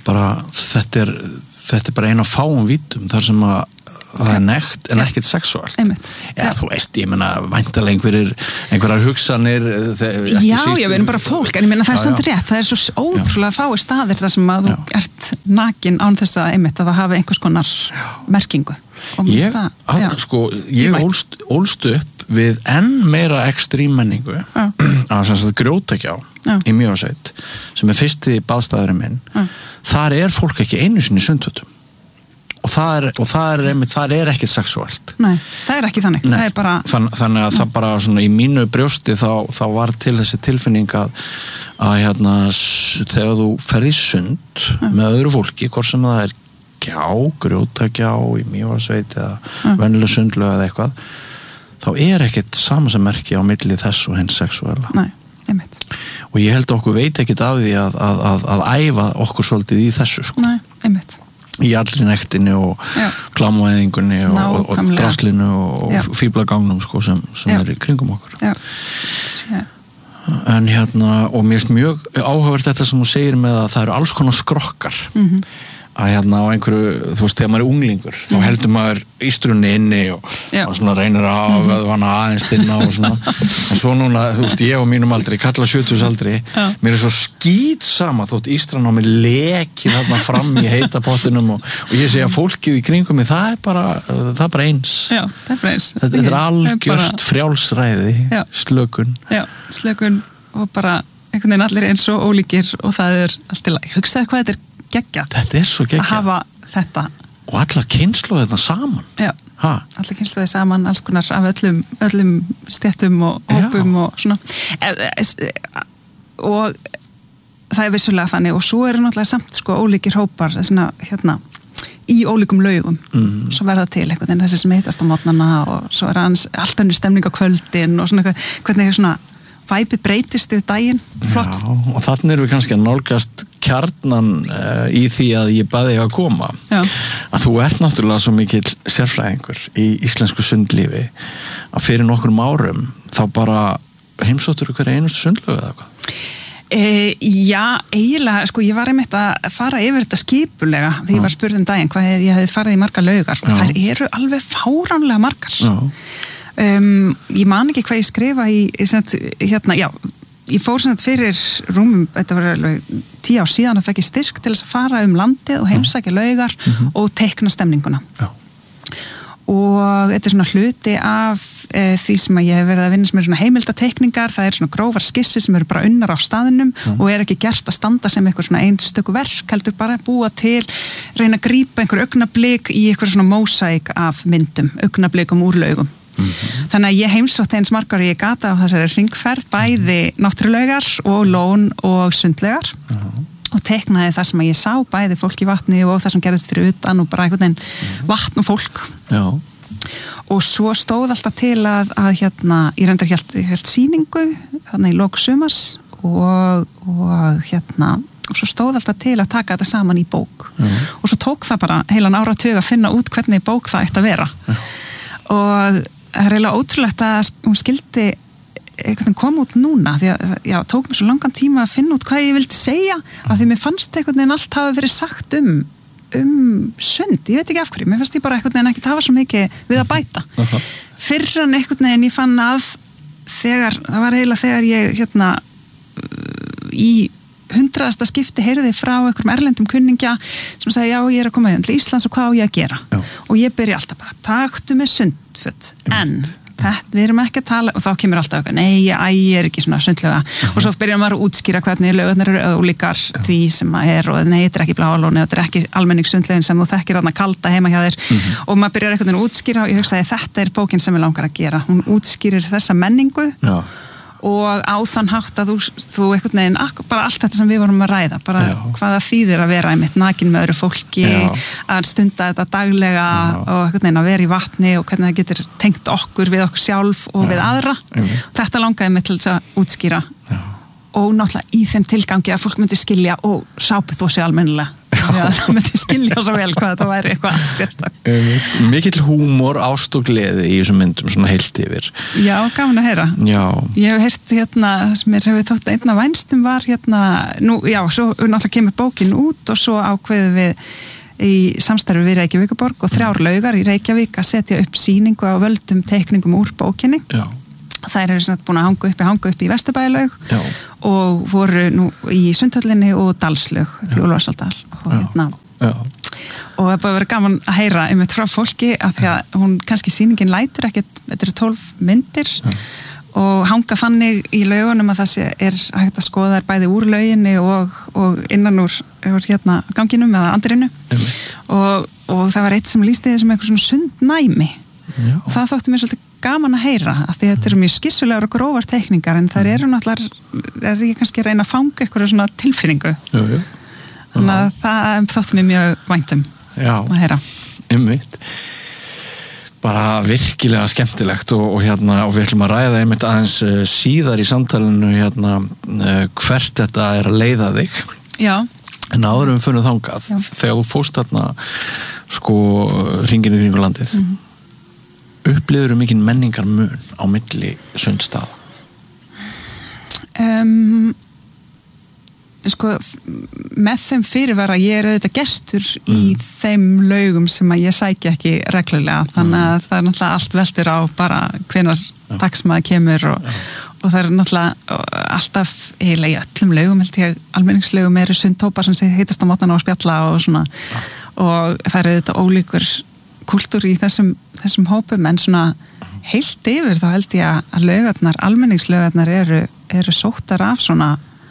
bara þetta er, þetta er bara eina fáum vítum þar sem að það er nekt en ekkert sexuált. Já, þú veist, ég meina væntanlega einhverjir, einhverjar hugsanir Já, já, við erum bara fólk en ég meina það er samt rétt, það er svo ótrúlega fáir staðir þar sem að þú ert nakin án þess að einmitt að það hafi einhvers konar merkingu. Ég, að, sko, ég ólst, ólst upp við enn meira ekstrím menningu að sem sagt grjótækja á í Mývatnssveit sem er fyrsti baðstæðurinn minn. Já. Þar er fólk ekki einu sinni í sundfötum. Og það er, og það er, einmitt, það er ekkert sexuált. Nei, það er ekki þannig. Nei, það er bara... þann, þannig að Nei. Það bara svona í mínu brjósti þá, þá var til þessi tilfinning að, að hérna, þegar þú ferð í sund Nei. Með öðru fólki, hvort sem það er gjá, grjótagjá í Mývatnssveit eða venjuleg sundlaug eða eitthvað, þá er ekkert samansemmerki á milli þess og hins sexuála. Nei, einmitt. Og ég held að okkur veit ekkert af því að, að, að, að æfa okkur svolítið í þessu, sko. Nei, einmitt. Í allri nektinni og klámuæðingunni og, og, og draslinu og fíblagangnum sko, sem, sem er í kringum okkur. Já. Já. En hérna, og mér finnst mjög áhugavert þetta sem þú segir með að það eru alls konar skrokkar. Mm-hmm. Að hérna á einhverju, þú veist, þegar maður er unglingur þá heldur maður ístrunni inni og, og svona reynir að hafa mm-hmm. hana aðeins inna og svona, en svo núna þú veist, ég og mínum aldri, kalla sjötugsaldri mér er svo skít sama þótt ístran á mig leki þarna fram í heita pottunum og, og ég segja fólkið í kringum mig, það er bara það er bara eins, Já, það er bara eins. Þetta, þetta er algjört bara... frjálsræði Já. slökun Já, slökun og bara einhvern veginn allir eins og ólíkir og það er allt í lagi, hugsaðu hvað þetta er geggjað. Þetta er svo geggjað. Að hafa þetta. Og allar kynnslóðir þetta saman. Já, ha? Allar kynnslóðir saman, alls konar af öllum, öllum stéttum og hópum og svona. Og það er vissulega þannig og svo eru náttúrulega samt sko ólíkir hópar svona, hérna, í ólíkum laugum. Mm. Svo verða til einhvern veginn þessi sem heitast á mótnana og svo er hans allt önnur stemning á kvöldin og svona hvernig er svona væpi breytist yfir daginn, flott. Já, og þannig erum við kannski að nálgast kjarnan uh, í því að ég baði að koma. Já. Að þú ert náttúrulega svo mikill sérfræðingur í íslensku sundlífi að fyrir nokkrum árum þá bara heimsóttur hverja einustu sundlögu eða hvað? E, já, eiginlega, sko, ég var einmitt að fara yfir þetta skipulega þegar ég var spurð um daginn hvað ég hefði farið í margar laugar og þær eru alveg fáránlega margar. Já. Um, ég man ekki hvað ég skrifa í, í hérna, já, ég fór sem þetta fyrir rúmum, þetta var alveg tíu ár síðan að fekk ég styrk til þess að fara um landið og heimsækja laugar mm-hmm. og teikna stemninguna. Já. Og þetta er svona hluti af e, því sem að ég hef verið að vinna sem er svona heimildateikningar, það er svona grófar skissur sem eru bara unnar á staðinum mm. og er ekki gert að standa sem eitthvað svona einstöku verk, heldur bara að búa til, reyna að grípa einhver augnablik í eitthvað svona mósaík af myndum, augnablikum úr laugum. Mm-hmm. Þannig að ég heimsótti eins margar og ég gata á þessari hringferð bæði náttúrulaugar og lón og sundlaugar mm-hmm. og teiknaði það sem að ég sá bæði fólk í vatni og það sem gerðist fyrir utan og bara einhvern veginn mm-hmm. vatn og fólk. Já. Og svo stóð alltaf til að, að hérna, ég reyndar helt, helt sýningu þannig í lok sumars og, og hérna og svo stóð alltaf til að taka þetta saman í bók mm-hmm. og svo tók það bara heilan áratug að finna út hvernig bók það ætti að vera mm-hmm. og það er eiginlega ótrúlegt að hún skildi einhvern koma út núna því að já, tók mér svo langan tíma að finna út hvað ég vildi segja af því mér fannst einhvern veginn allt hafa verið sagt um, um sund, ég veit ekki af hverju, mér fannst ég bara einhvern veginn ekki hafa svo mikið við að bæta. Uh-huh. Fyrr en einhvern veginn ég fann að þegar, það var eiginlega þegar ég hérna í hundraðasta skipti heyrði frá einhverjum erlendum kunningja sem sagði já ég er að koma til Íslands og hvað á ég að gera já. Og ég byrja alltaf bara taktu með sundföt en þetta við erum ekki að tala og þá kemur alltaf eitthvað nei ég, ég er ekki svona sundlega uh-huh. og svo byrjar maður að útskýra hvernig laugarnir eru ólíkar já. Því sem maður er og nei þetta er ekki Bláalóni og þetta er ekki almenningssundlegin sem þú þekkir þarna kalda heima hjá þér uh-huh. og maður byrjar einhvern veginn að útskýra og ég hugsaði þetta er bókin sem ég langar að gera hún útskýrir þessa menningu já. Og á þann hátt að þú, þú einhvern veginn, bara allt þetta sem við vorum að ræða, bara já. Hvaða þýðir að vera einmitt nakin með öðru fólki, já. Að stunda þetta daglega já. Og einhvern veginn að vera í vatni og hvernig það getur tengt okkur við okkur sjálf og já. Við aðra. Já. Þetta langaði mig til þess að útskýra já. Og náttúrulega í þeim tilgangi að fólk myndi skilja og sápu þó sig almennilega Já, það myndi skilja svo vel hvað þetta væri eitthvað sérstak. Mikill húmor, ást og gleði í þessum myndum, svona heilt yfir. Já, gaman að heyra. Já. Ég hef heyrt hérna, það sem mér hefur þótt einna vænstum var hérna, nú, já, svo náttúrulega kemur bókin út og svo ákveðum við í samstarfi við Reykjavíkurborg og þrjár laugar í Reykjavík að setja upp sýningu á völdum teikningum úr bókinni. Já. Þær eru svona búin að hanga uppi, hanga uppi í Vesturbæjarlaug og voru nú í Sundhöllinni og Dalslaug í Úlfarsárdal og hérna Já. Og það er bara að vera gaman að heyra einmitt frá fólki að því að hún kannski sýningin lætur ekkert, þetta eru tólf myndir Já. Og hanga þannig í laugunum að það sé er hægt að skoða þær bæði úr lauginni og, og innan úr, úr hérna ganginum eða andirinu og, og það var eitt sem lýsti því sem eitthvað svona sundnæmi Já. Og það þótti mér svolítið gaman að heyra af því þetta eru mjög skissulegar og grófar teikningar en þær eru náttúrulega er ég kannski að reyna að fanga eitthvað svona tilfinningu jú, jú. Þannig að það þótti mér mjög væntum Já. Að heyra einmitt bara virkilega skemmtilegt og, og hérna og við ætlum að ræða einmitt aðeins uh, síðar í samtalenu hérna uh, hvert þetta er að leiða þig Já. En áður um fyrir þangað Já. Þegar þú fóst þarna sko hringinu í kringu landið mm-hmm. Upplifur mikinn menningar mun á milli sundstaða? Um, sko, með þeim fyrirvara ég er auðvitað gestur mm. í þeim laugum sem að ég sæki ekki reglulega, þannig að mm. það er náttúrulega allt veldur á bara hvenær ja. Dagsmaður kemur og, ja. Og það er náttúrulega alltaf eiginlega í öllum laugum, held ég almenningslaugum eru sundtópar sem heitast á mótana og spjalla og svona ja. Og það er auðvitað ólíkur kultúr í þessum, þessum hópum en svona heilt yfir þá held ég að laugarnar, almenningslaugarnar eru, eru sóttar af svona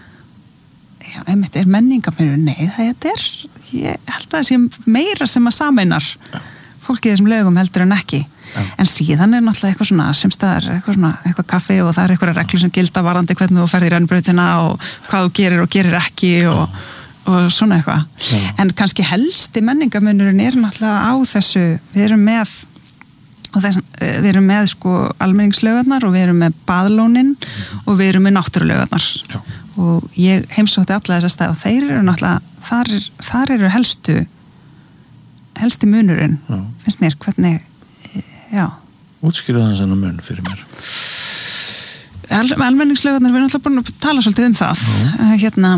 já, einmitt er menningarmyndur nei, það er, ég held að það sé meira sem að sameinar fólki í þessum laugum heldur en ekki já. En síðan er náttúrulega eitthvað svona semstaðar, eitthvað svona, eitthvað kaffi og það er eitthvað reglur sem gilda varandi hvernig þú ferð í rennbrautina og hvað þú gerir og gerir ekki og og svona eitthvað. Ja. En kannski helsti menningarmunurinn er náttúrulega á þessu, við erum með þess, við erum með sko almenningslaugarnar og við erum með baðlónin mm. og við erum með náttúrulaugarnar Já. Og ég heimsótti alla þessa stað og þeir eru náttúrulega þar, er, þar eru helstu helsti munurinn Já. Finnst mér hvernig já. Útskýrðu þannig þennan mun fyrir mér Al, almenningslaugarnar, við erum náttúrulega búin að tala svolítið um það Já. Hérna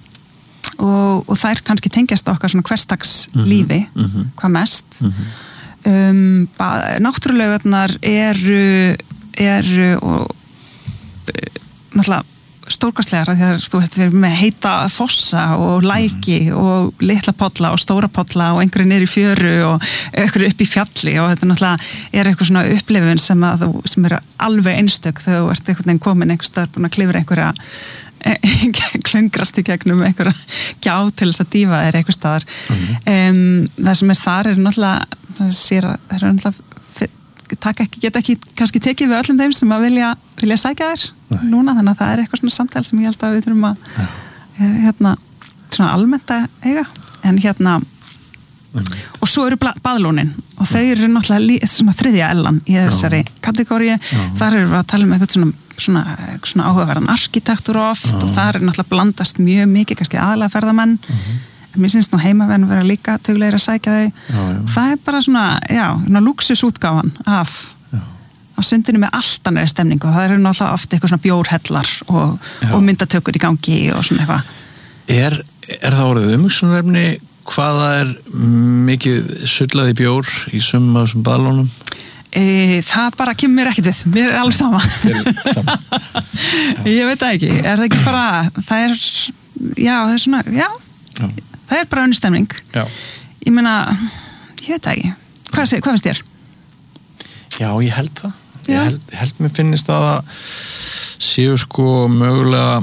Og, og þær kannski tengjast okkar svona hverstags lífi, mm-hmm. hvað mest mm-hmm. um, náttúrulaugarnar eru eru og náttúrulega stórkostlegar því að þú veist við erum með heita fossa og læki mm-hmm. og litla polla og stóra polla og einhverju niður í fjöru og einhverju upp í fjalli og þetta náttúrulega er eitthvað svona upplifun sem, að, sem er alveg einstök þegar þú ert einhvern veginn komin einhvers staðar búin að klifra einhverja klöngrast í gegnum einhverja gjá til þess að dýfa er einhver staðar mm-hmm. um, það sem er þar er náttúrulega það sér að það er náttúrulega taka ekki, geta ekki kannski tekið við öllum þeim sem að vilja, vilja sækja þér Nei. Núna þannig að það er eitthvað svona samtal sem ég held að við þurfum að ja. Hérna svona almennt að eiga en hérna mm-hmm. og svo eru baðlónin og þau eru náttúrulega svona þriðja ellan í þessari Já. Kategóriu þar eru við að tala um eitthvað svona svona, svona áhugaverðan arkitektur oft ah. og það er náttúrulega blandast mjög mikið kannski aðalega ferðamenn uh-huh. en mér finnst nú heimavenn vera líka tögulegir að sækja þau já, já. Það er bara svona, já, svona luxusútgáfan af já. Á sundinu með allt annari stemningu og það eru náttúrulega oft eitthvað svona bjórhellar og, og myndatökur í gangi og svona eitthvað Er, er það orðið umhugsunarefni hvaða er mikið sullaði bjór í summa og þessum baðlónum? E, það bara kemur mér ekkert við, mér er alveg sama, sama. Ég veit það ekki, er það ekki bara það er, já, það er svona já, já. Það er bara önnur stemning já. Ég meina, ég veit það ekki hvað, sé, hvað finnst þér? Já, ég held það ég held, held mér finnist að það séu sko mögulega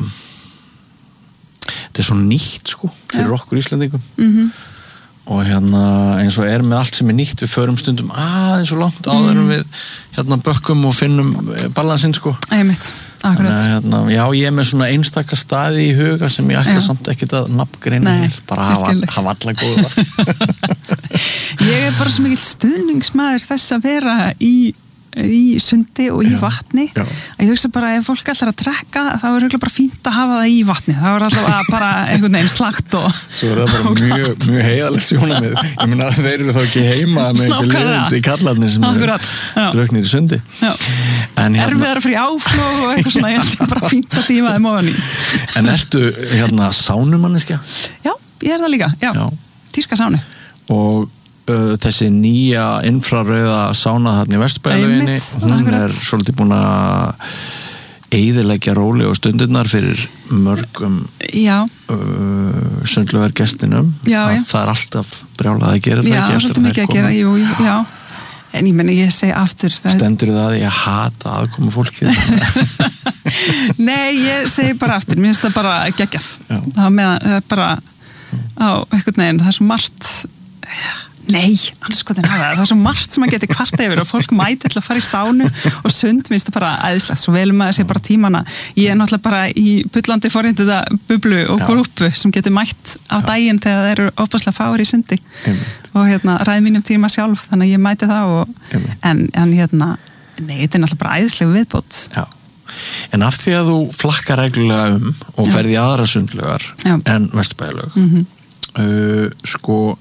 þetta er svo nýtt sko fyrir já. Okkur Íslendingum mhm og hérna eins og er með allt sem er nýtt við förum stundum aðeins og langt áður en við hérna bökkum og finnum balansinn sko Einmitt, akkurat Þannig, hérna, já ég er með svona einstaka staði í huga sem ég ætla já. Samt ekkert að nafngreina hér bara hafa, hafa alla góða Ég er bara svo mikill stuðningsmaður þess að vera í í sundi og í Já. vatni Já. að ég hugsa bara ef fólk ætlar að drekka þá er örugglega bara fínt að hafa það í vatni þá er alltaf bara einhvern veginn slagt og Svo er það bara mjög, mjög heiðalegt sjónamið. Ég meina að þeir eru þá ekki heima með einhver Nákvæmlega. lifandi kallarnir sem Akkurat, já. eru druknir í sundi. Já. En, hérna, erfiðar fyrir áflóð og eitthvað svona ég held bara fínt að dýfa þeim ofan í en ertu hérna sánumanniskja? Já, ég er það líka, já, Já. Týska sánu Og uh, þessi nýja infrarauða sána þarna í Vesturbæjarlauginni, Einmitt, hún akkurat. er svolítið búin að eyðileggja róli og stundirnar fyrir mörgum Já, uh, sundlögar gestinum. Já, já. Það er alltaf brjálað að gera það já, ekki eftir svolítið mikið að gera, jú, jú, já en ég menna, ég segi aftur það Stendur það að ég hata aðkomu fólkið? Nei, ég segi bara aftur, mér finnst það bara geggjað Já. það með það er bara á einhvern veginn, það er svo margt nei, alls hvað það það er svo margt sem maður getur kvarta yfir og fólk mæti til að fara í sánu og sund mér finnst það bara æðislegt, svo vel maður sé bara tímana ég er náttúrulega bara í bullandi forréttinda bublu og Já. grúpu sem getur mætt á daginn þegar það eru ofbáslega fáir í sundi Einmitt. og hérna, ræði mínum tíma sjálf þannig að ég mæti það og, en, en hérna, nei, þetta er náttúrulega bara æðislega viðbót Já. En af því að þú flakkar reglulega um og Já. ferði í aðra sundlögar Já. en Vesturbæjarlaug mm -hmm. uh, sko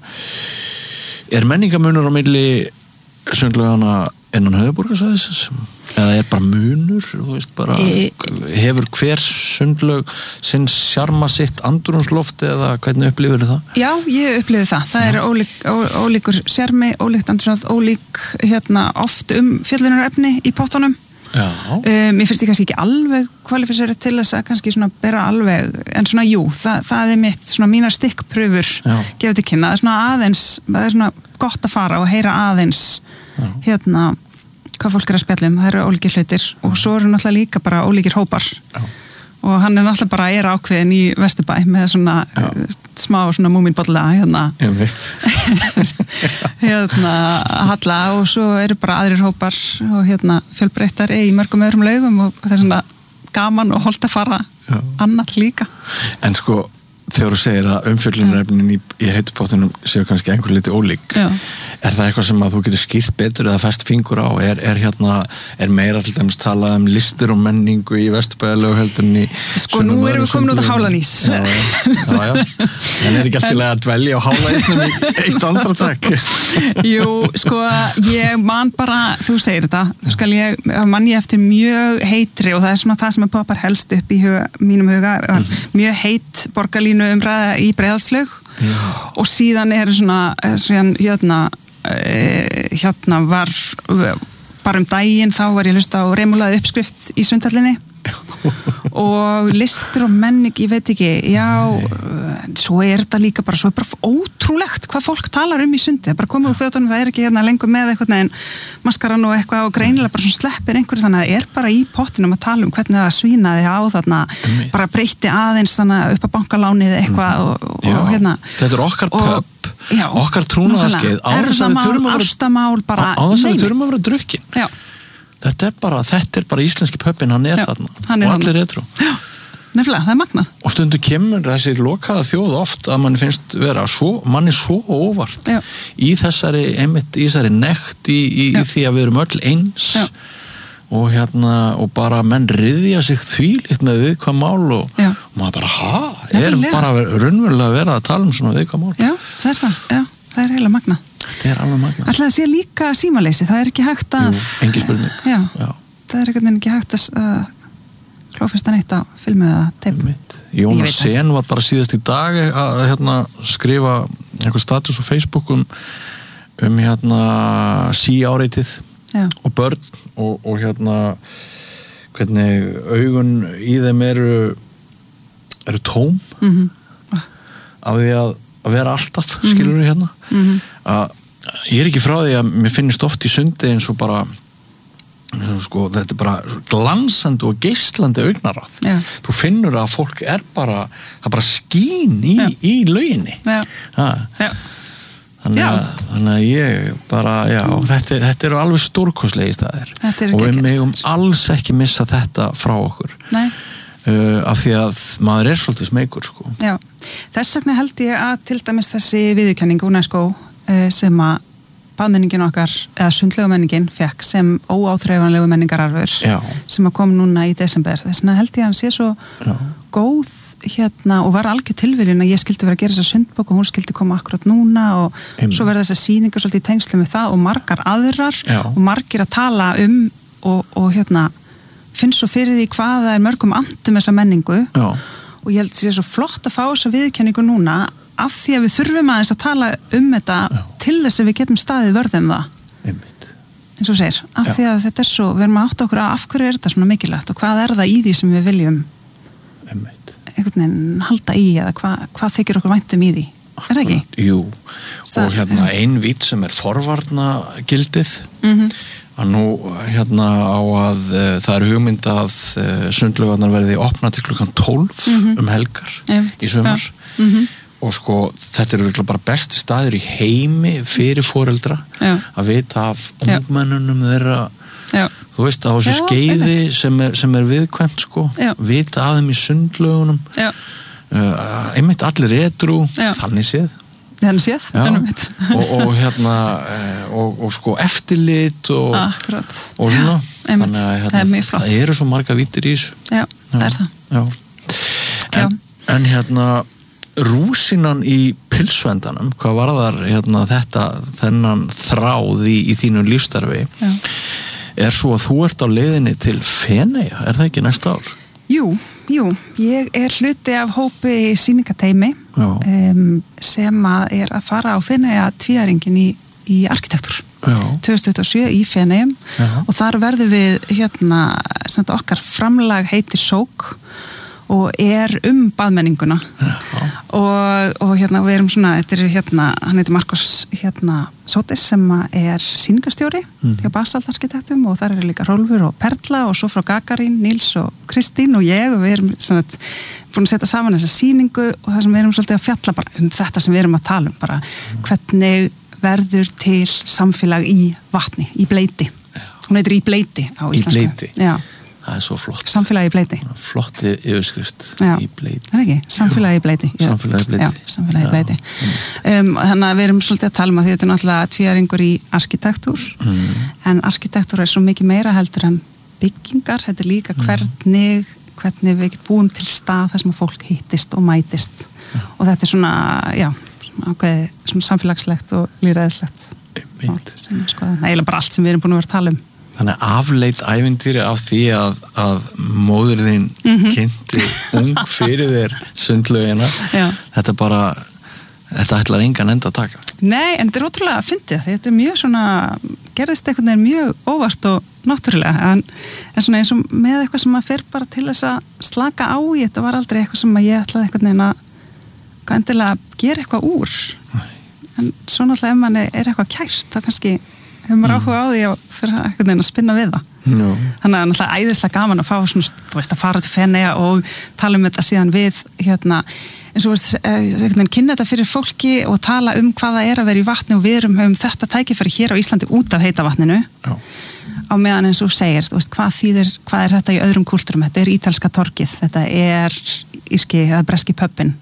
er menningamunur á milli sundlaugana innan höfuðborgarsvæðisins eða er bara munur þú veist bara E- hefur hver sundlaug sinn sjarma sitt andrúnsloft eða hvernig upplifir það? Já, ég upplifði það. Það er ólík, ó, ólíkur sjarmi, ólíkt andrúmsloft, ólík hérna, oft um fjallunarefni í pottunum. Já. Um, ég finnst ég kannski ekki alveg kvalifisera til þess að kannski svona bera alveg, en svona jú, það, það er mitt svona mínar stikkpröfur gefið til kynna. Það er svona aðeins, það er svona gott að fara og heyra aðeins Já. hérna hvað fólk er að spjalla um, það eru ólíkir hlutir og svo eru náttúrulega líka bara ólíkir hópar. Já. Og hann er náttúrulega bara er ákveðin í Vesturbæ með svona Já. uh, smá svona múmínbolla hérna Ég veit. hérna halla og svo eru bara aðrir hópar og hérna fjölbreyttar í mörgum öðrum laugum og það er svona gaman og holdt að fara Já. annað líka. En sko þegar þú segir að umfjöllunarefnin í, í heitupottunum séu kannski einhver liti ólík Já. er það eitthvað sem að þú getur skýrt betur eða fest fingur á, er, er hérna er meira til dæmis talað um listir og menningu í Vesturbæjarlaug heldur en í Sko nú erum við komin út á Hálanís. já, já, já, já. En er ekki alltaf að dvelja á Hálanísnum í eitt andartak? Jú, sko ég man bara, þú segir þetta skal ég, man ég eftir mjög heitri og það er svona það sem er poppar helst upp í huga, mínum huga, mm. mjög heit borgarlínu umræða í Breiðholtslaug og síðan er svona, svona hérna, hérna var bara um daginn þá var ég að hlusta á remulaði uppskrift í Sundhallinni og listir og menning, ég veit ekki já, svo er þetta líka bara, svo er bara ótrúlegt hvað fólk talar um í sundi, það er bara komið úr fötunum, það er ekki hérna lengur með eitthvað en maskaran og eitthvað og greinilega bara svona sleppir einhverju, þannig að það er bara í pottinum að tala um hvernig það svínaði á þarna, bara breytti aðeins þannig upp á bankalánið eitthvað og, og, Já, og hérna þetta er okkar og- pub, já, okkar trúnaðarskeið á þess að við þurfum að vera ástamál, bara á þess að við name þurfum it. að vera drukkin. Já, Þetta er bara, þetta er bara íslenski pubin, hann er Já, þarna hann er og allir þarna. retro. já, nefnilega, það er magnað. Og stundu kemur þessi lokaða þjóð oft að mann finnst vera svo, mann er svo óvart Já. í þessari, einmitt, í þessari nekt í, í, í Já. því að við erum öll eins Já. og hérna, og bara menn ryðja sig þvílíkt með viðkvæm mál og, Já. og maður bara, ha, er Nefnilega. bara raunverulega að vera að tala um svona viðkvæm mál. Já, það er það, já, það er heila magnað. Þetta er alveg magna. Ætlaði að sé líka símaleysi, það er ekki hægt að Jú, engin spurning. Já, Já. það er ekkert ekki hægt að uh, klófesta neitt á filmu eða teip. Einmitt. Ég Jónas veit það. Sen var bara síðast í dag að hérna, skrifa einhver status á Facebook um, um hérna sí áreitið Já. og börn og, og hérna hvernig augun í þeim eru eru tóm Mhm. af því að, að vera alltaf skilur við hérna Mhm. að ég er ekki frá því að mér finnst oft í sundi eins og bara eins og sko, þetta er bara glansandi og geislandi augnaráð. Já. Þú finnur að fólk er bara það bara skín í, Já. í lauginni Já. ha. Já. Þannig Já. að, þannig að ég bara, já, þetta, þetta eru alveg stórkostlegi staðir Þetta eru og við geggjaðir megum staðir. alls ekki missa þetta frá okkur Nei. uh, af því að maður er svolítið smeykur sko. Já, þess vegna held ég að til dæmis þessi viðurkenning UNESCO uh, sem að baðmenningin okkar, eða sundlegumenningin fekk sem óáþreifanlegu menningararfur Já. sem að kom núna í desember. Þess vegna held ég að hann sé svo Já. góð hérna og var algjör tilviljun að ég skildi vera að gera þessa sundbók og hún skildi koma akkurat núna og Einmitt. svo verða þessar sýningar svolítið í tengslum við það og margar aðrar Já. og margir að tala um og, og hérna finn svo fyrir því hvað það er mörgum andum þessa menningu Já. og ég held að það sé svo flott að fá þessa viðurkenningu núna af því að við þurfum aðeins að tala um þetta Já. til þess að við getum staðið vörðum það Einmitt. eins og segir, af Já. því að þetta er svo við erum að átta okkur að af hverju er þetta svona mikilvægt og hvað er það í því sem við viljum Einmitt. einhvern veginn halda í eða hvað, hvað þykir okkur væntum í því er það ekki? Jú, Það- og hérna ein vít sem er forvarna gildið Mm að nú hérna á að uh, það er hugmynd að uh, sundlaugarnar verði opna til klukkan tólf Mhm. um helgar Einmitt. í sumar Já. Mhm. og sko þetta eru örugglega bara besti staður í heimi fyrir foreldra Já. að vita af Já. ungmennunum þeirra Já, þú veist á þessu Já, skeiði einmitt. sem er, sem er viðkvæmt sko Já. vita af þeim í sundlaugunum já, uh, einmitt allir edrú Já. þannig séð þannig séð Já, einmitt. og, og hérna eh, og, og sko eftirlit og, Akkurat og svona Einmitt. þannig að Það er hérna, mjög flott. það eru svo marga vítir í þessu Já, það er það já. En, en hérna rúsinan í pilsvendanum hvað var þar hérna, þetta þennan þráð í, í þínu lífstarfi Já. er svo að þú ert á leiðinni til Feneyja, er það ekki næsta ár? Jú, jú, ég er hluti af hópi sýningateimi Já. um, sem að er að fara á Feneyja tvíæringin í, í arkitektur Já. tvö þúsund tuttugu og sjö í Feneyjum Já. og þar verður við hérna, sem þetta okkar framlag heitir Sók og er um baðmenninguna og, og hérna við erum svona, þetta er hérna, hann heitir Markus hérna Sótis sem er sýningarstjóri Mhm. hjá Basalt arkitektum og þar eru líka Rólfur og Perla og svo frá Gagarín, Níls og Kristín og ég og við erum svona búin að setja saman þessa sýningu og það sem við erum svolítið að fjalla bara um þetta sem við erum að tala um bara hvernig verður til samfélag í vatni, í bleiti hún heitir í bleiti á Í íslensku bleiti? Já, það er svo flott samfélag í bleiti flott yfirskrift Já. í bleiti Er það ekki? Samfélagi í bleiti. Já. Samfélagi í bleiti. Já, samfélagi í Já. bleiti. Um, þannig að við erum svolítið að tala um að því þetta er náttúrulega tvíæringur í arkitektúr mm. en arkitektúr er svo mikið meira heldur en byggingar. Þetta er líka hvernig, hvernig við búum til stað þar sem að fólk hittist og mætist. Og þetta er svona, já, svona ákveði svona samfélagslegt og lýræðislegt. Einmitt. Sem, sko, það er eiginlega bara allt sem við erum búin að vera að tala um. Þannig afleit ævintýri af því að, að móður þín Mhm. kynnti ung fyrir þér sundlaugina Já. þetta bara þetta ætlar engan enda að taka Nei, en þetta er ótrúlega að fyndið því þetta er mjög svona, gerðist einhvern veginn mjög óvart og náttúrulega en, en svona eins og með eitthvað sem að fer bara til þess að slaka á í þetta var aldrei eitthvað sem að ég ætlaði einhvern veginn að hvað endilega gera eitthvað úr Nei. en svo náttúrulega ef mann er, er eitthvað kært þá kannski hefur maður áhuga á því að fyrir einhvern veginn að spinna við það Jú. þannig að náttúrulega æðislega gaman að fá svona, þú veist, að fara til Feneyja og tala um þetta síðan við hérna, eins og veist, eh, kynna þetta fyrir fólki og tala um hvað það er að vera í vatni og við erum um þetta tækifæri hér á Íslandi út af heita vatninu Já. á meðan eins og þú segir, þú veist, hvað þýðir hvað er þetta í öðrum kúltúrum, þetta er ítalska torkið þetta er íski eða breski pöppin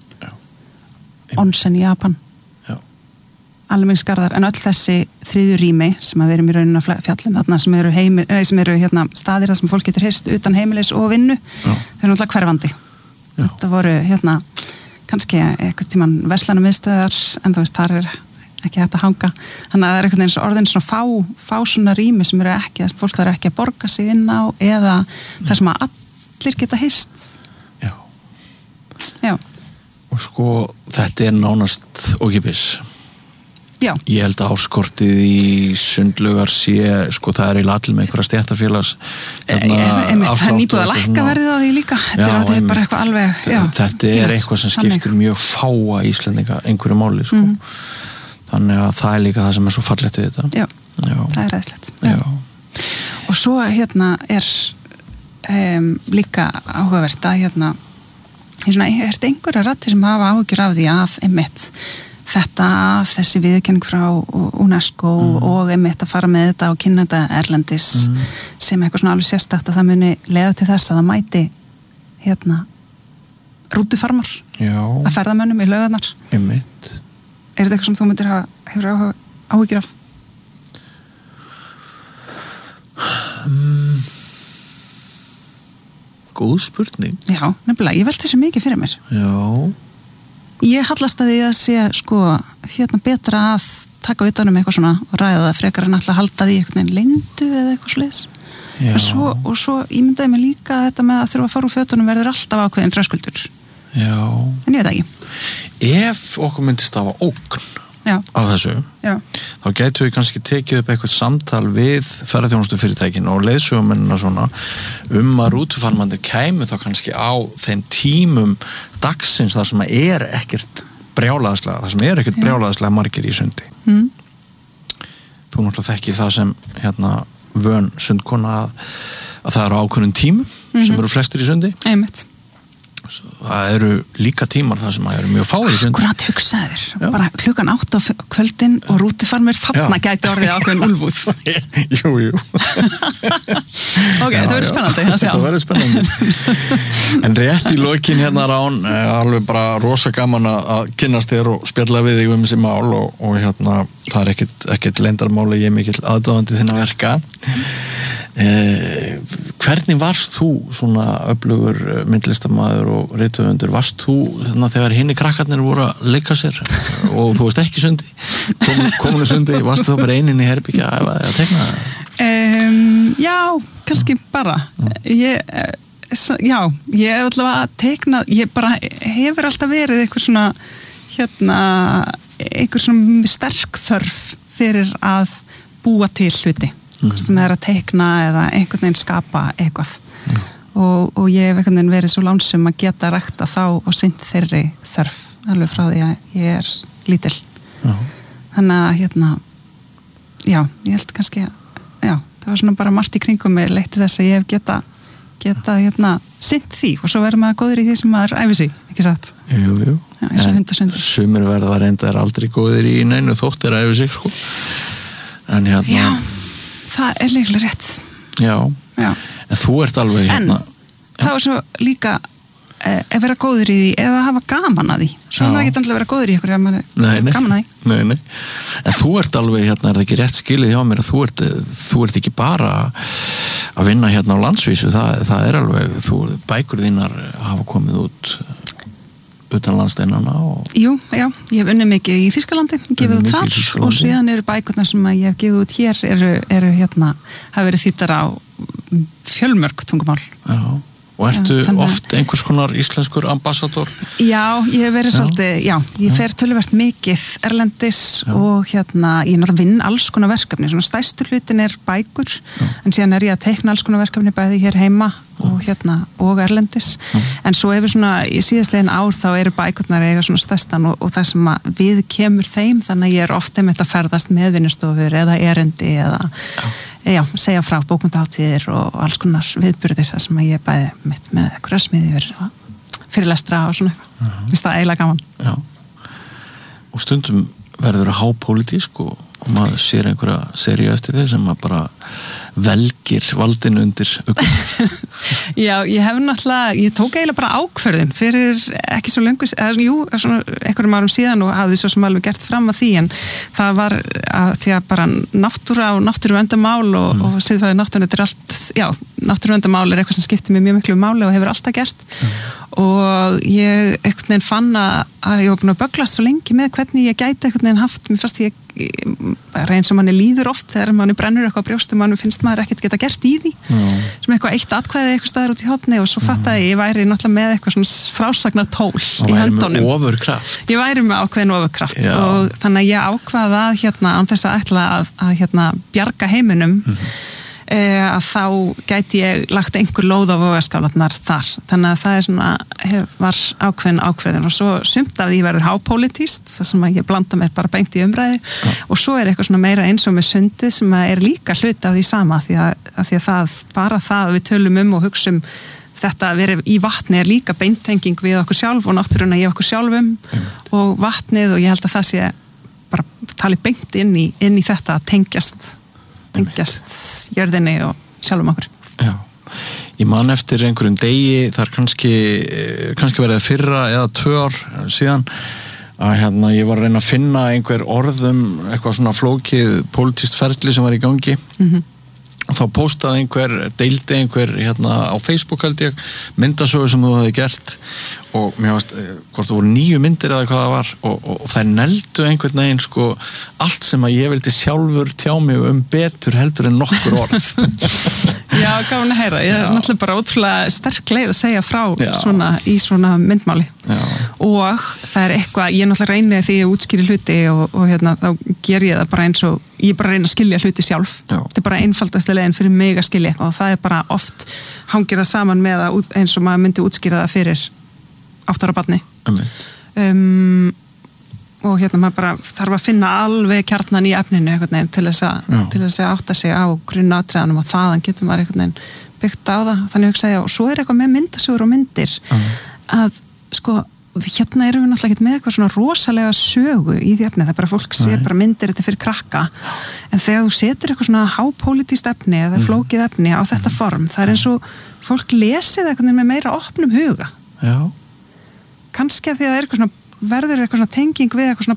onsen í Japan Já. almenningsgarðar, en öll þessi þriðju rými sem að við erum í rauninu að fjallum þarna sem eru, heimil, nei, sem eru hérna, staðir þar sem fólk getur hyrst utan heimilis og vinnu Já. þeir eru náttúrulega hverfandi Já. þetta voru hérna kannski eitthvað tíman verslana miðstöðar en þú veist, þar er ekki hægt að hanga þannig að það er eitthvað eins og orðin svona fá, fá svona rými sem eru ekki, þess að fólk þarf ekki að borga sig inn á eða þar sem að allir geta hyrst Já. Já, og sko þetta er nánast ókipis já, ég held að áskortið í sundlaugar sé, sko það er eiginlega allir með einhverja stéttarfélags Ég- ég- einmitt, það er nýbúið að lækka verðið á því líka þetta er aldrei bara eitthvað alveg já, þetta ég er veit, eitthvað sem þannig. skiptir mjög fáa Íslendinga einhverju máli sko. Mhm. þannig að það er líka það sem er svo fallegt við þetta Já, Já. það er ræðislegt Já. og svo hérna er um, líka áhugavert að hérna er svona, er þetta einhverja rættir sem hafa áhugir af því að einmitt þetta, þessi viðurkenning frá UNESCO Mm. og einmitt að fara með þetta og kynna þetta erlendis Mm. sem eitthvað svona alveg sérstakt að það muni leiða til þess að það mæti hérna rútufarmar Já, að ferðamönnum í laugarnar einmitt er þetta eitthvað sem þú myndir hafa hefur áhuga, áhugir af? góð spurning. Já, nefnilega, ég velti þessu mikið fyrir mér. Já. Ég hallast að því að sé, sko, hérna betra að taka utanum eitthvað svona og ræða það frekar en alltaf halda því einhvern veginn leyndu eða eitthvað sliðis. Svo, og svo ímyndaði mig líka að þetta með að þurfa að fara úr fötunum verður alltaf ákveðin þröskuldur. Já. En ég veit ekki. Ef okkur myndist stafa ógn Já. Á þessu, Já. Þá gætu við kannski tekið upp eitthvað samtal við ferðaþjónustufyrirtækin og leiðsögumennina svona um að rútufarmandi kæmu þá kannski á þeim tímum dagsins þar sem er ekkert brjálaðslega, þar sem er ekkert brjálaðslega margir í sundi. Mm. Þú náttúrulega þekkir það sem hérna vön sundkona að, að það eru ákveðnum tímum mm-hmm. sem eru flestir í sundi. Einmitt. Það eru líka tímar það sem eru mjög fáir í sundi. Akkurat hugsaðir, bara klukkan átt á kvöldin og rútifarmir þarna Já. Gæti orðið ákveðin úlfúð. Jú, jú. Ok, það verður spennandi að sjá. Það verður spennandi. En rétt í lokin hérna Rán, alveg bara rosa gaman að kynnast þér og spjalla við þig um þessi mál og, og hérna, það er ekkit, ekkit leyndarmáli, ég er mikill aðdáðandi þinna verka. Eh, hvernig varst þú svona öflugur myndlistarmaður og rithöfundur, varst þú hérna, þegar hinni krakkarnir voru að leika sér og þú veist ekki sundi komin, kominu sundi, varst þú bara eininn í herbyggja að, að tekna það? Um, já, kannski bara ég, já, ég er alltaf að tekna, ég bara hefur alltaf verið eitthvað svona hérna, eitthvað svona sterk þörf fyrir að búa til hluti Mm. sem er að teikna eða einhvern veginn skapa eitthvað mm. og, og ég hef einhvern veginn verið svo lánsum að geta rækta þá og sinnt þeirri þörf alveg frá því að ég er lítil já. Þannig að hérna já, ég held kannski að já, það var svona bara margt í kringum mig leitti þess að ég hef geta geta hérna sinnt því og svo verður maður góður í því sem maður æfir sig, ekki satt? Jú, jú, já, en sumir verða reynda er aldrei góður í neinu þótt er að æfir sig sko en hérna já. Það er líklega rétt. Já. Já. En þú ert alveg hérna. En það var svo líka eh, að vera góður í því eða hafa gaman að því. Svo er maður ekki alltaf að vera góður í ykkur ef maður er gaman að því. Nei, nei. En þú ert alveg hérna, er það ekki rétt skilið hjá mér að þú ert, þú ert ekki bara að vinna hérna á landsvísu, það, það er alveg, þú, bækur þínar hafa komið út utan landsteinana og... Jú, já, ég hef unnið mikið í Þýskalandi, gefið út þar og síðan eru bækurnar sem ég hef gefið út hér eru, eru hérna, hafa verið þýddar á fjölmörg tungumál. Já, og ertu já, þannig... oft einhvers konar íslenskur ambassador? Já, ég hef verið já. Svolítið, já, ég fer töluvert mikið erlendis já. Og hérna, ég er náttúrulega vinn alls konar verkefni, svona stærstur hlutin er bækur, já. En síðan er ég að teikna alls konar verkefni bæði hér heima og hérna og erlendis mm. en svo hefur svona í síðastlegin ár þá eru bækurnar eiga svona stærstan og, og það sem að við kemur þeim þannig að ég er ofta með þetta að ferðast með vinnustofur eða erendi eða já. Já, segja frá bókmyndaháttíðir og alls konar viðburðir sem að ég bæði mitt með eitthvað smiðjur og fyrirlestra og svona eitthvað mm. finnst það eiginlega gaman já. Og stundum verður að hápólitísk og, og maður sér einhverja seríu eftir þið sem maður bara velgir valdinu undir Já, ég hef náttúrulega ég tók eiginlega bara ákvörðin fyrir ekki svo löngu, eða jú, svona einhverjum árum síðan og hafði svo sem alveg gert fram að því en það var að því að bara náttúra og náttúruverndarmál og, mm. og siðfræði náttúrun, þetta er allt já, náttúruverndarmál er eitthvað sem skiptir mig mjög miklu máli og hefur alltaf gert mm. og ég einhvern veginn fann að ég var búin að böglast svo lengi með hvernig ég gæti einhvern veginn haft, mér fannst ég bara eins og manni líður oft þegar manni brennur eitthvað á brjóstum, manni finnst maður ekkert geta gert í því mm. sem eitthvað eitt atkvæði eitthvað staðar út í hotni og svo fattaði ég væri náttúrulega með eitthvað svona frásagnar tól í höndunum. Og væri með ofurkraft. Ég væri með ákveðin ofurkraft Já. Og þannig að ég ákvaða að hérna án þess að ætla að, að hérna bjarga heiminum mm-hmm. að þá gæti ég lagt einhver lóð á vogarskálarnar þar þannig að það er svona, hef, var ákveðin ákveðin og svo sumt af því verður hápólitíst þar sem að ég blanda mér bara beint í umræði ja. Og svo er eitthvað svona meira eins og með sundið sem er líka hluti af því sama því að, að, því að það, bara það að við tölum um og hugsum þetta að vera í vatni er líka beintenging við okkur sjálf og náttúruna í okkur sjálfum mm. og vatnið og ég held að það sé bara tali beint inn í, inn í þetta að tengjast tengjast jörðinni og sjálfum okkur. Já, ég man eftir einhverjum degi, það er kannski kannski verið fyrra eða tvö ár síðan að hérna ég var að reyna að finna einhver orðum eitthvað svona flókið pólitískt ferli sem var í gangi mm-hmm. þá postaði einhver, deildi einhver hérna á Facebook held ég myndasögu sem þú hefði gert og mér varst, hvort það voru níu myndir eða hvað það var og, og, og þær neldu einhvern veginn sko allt sem að ég vildi sjálfur tjá mig um betur heldur en nokkur orð. Já, gaman að heyra. Ég er náttúrulega bara ótrúlega sterk leið að segja frá svona, í svona myndmáli. Já. Og það er eitthvað, ég er náttúrulega reynið því ég útskýri hluti og, og hérna, þá ger ég það bara eins og, ég bara reyna að skilja hluti sjálf. Já. Þetta er bara einfaldasta leiðin fyrir mig að skilja eitthvað og það er bara oft hangir það saman með að eins og maður myndi útskýra það fyrir átt ára barni. Um, og hérna maður bara þarf að finna alveg kjarnan í efninu einhvern veginn til þess að, til þess að átta sig á grunnatriðanum og þaðan getur maður einhvern veginn byggt á það. Þannig að segja, og svo er eitthvað með myndasögur og myndir uh. að sko hérna erum við náttúrulega ekki með eitthvað svona rosalega sögu í því efni, það er bara fólk sér Nei. Bara myndir þetta fyrir krakka en þegar þú setur eitthvað svona hápolítískt efni eða flókið efni á þetta form, það er eins og fólk lesið eitthvað með meira opnum huga. Já. Kannski af því að það er eitthvað svona, verður eitthvað svona tenging við eitthvað svona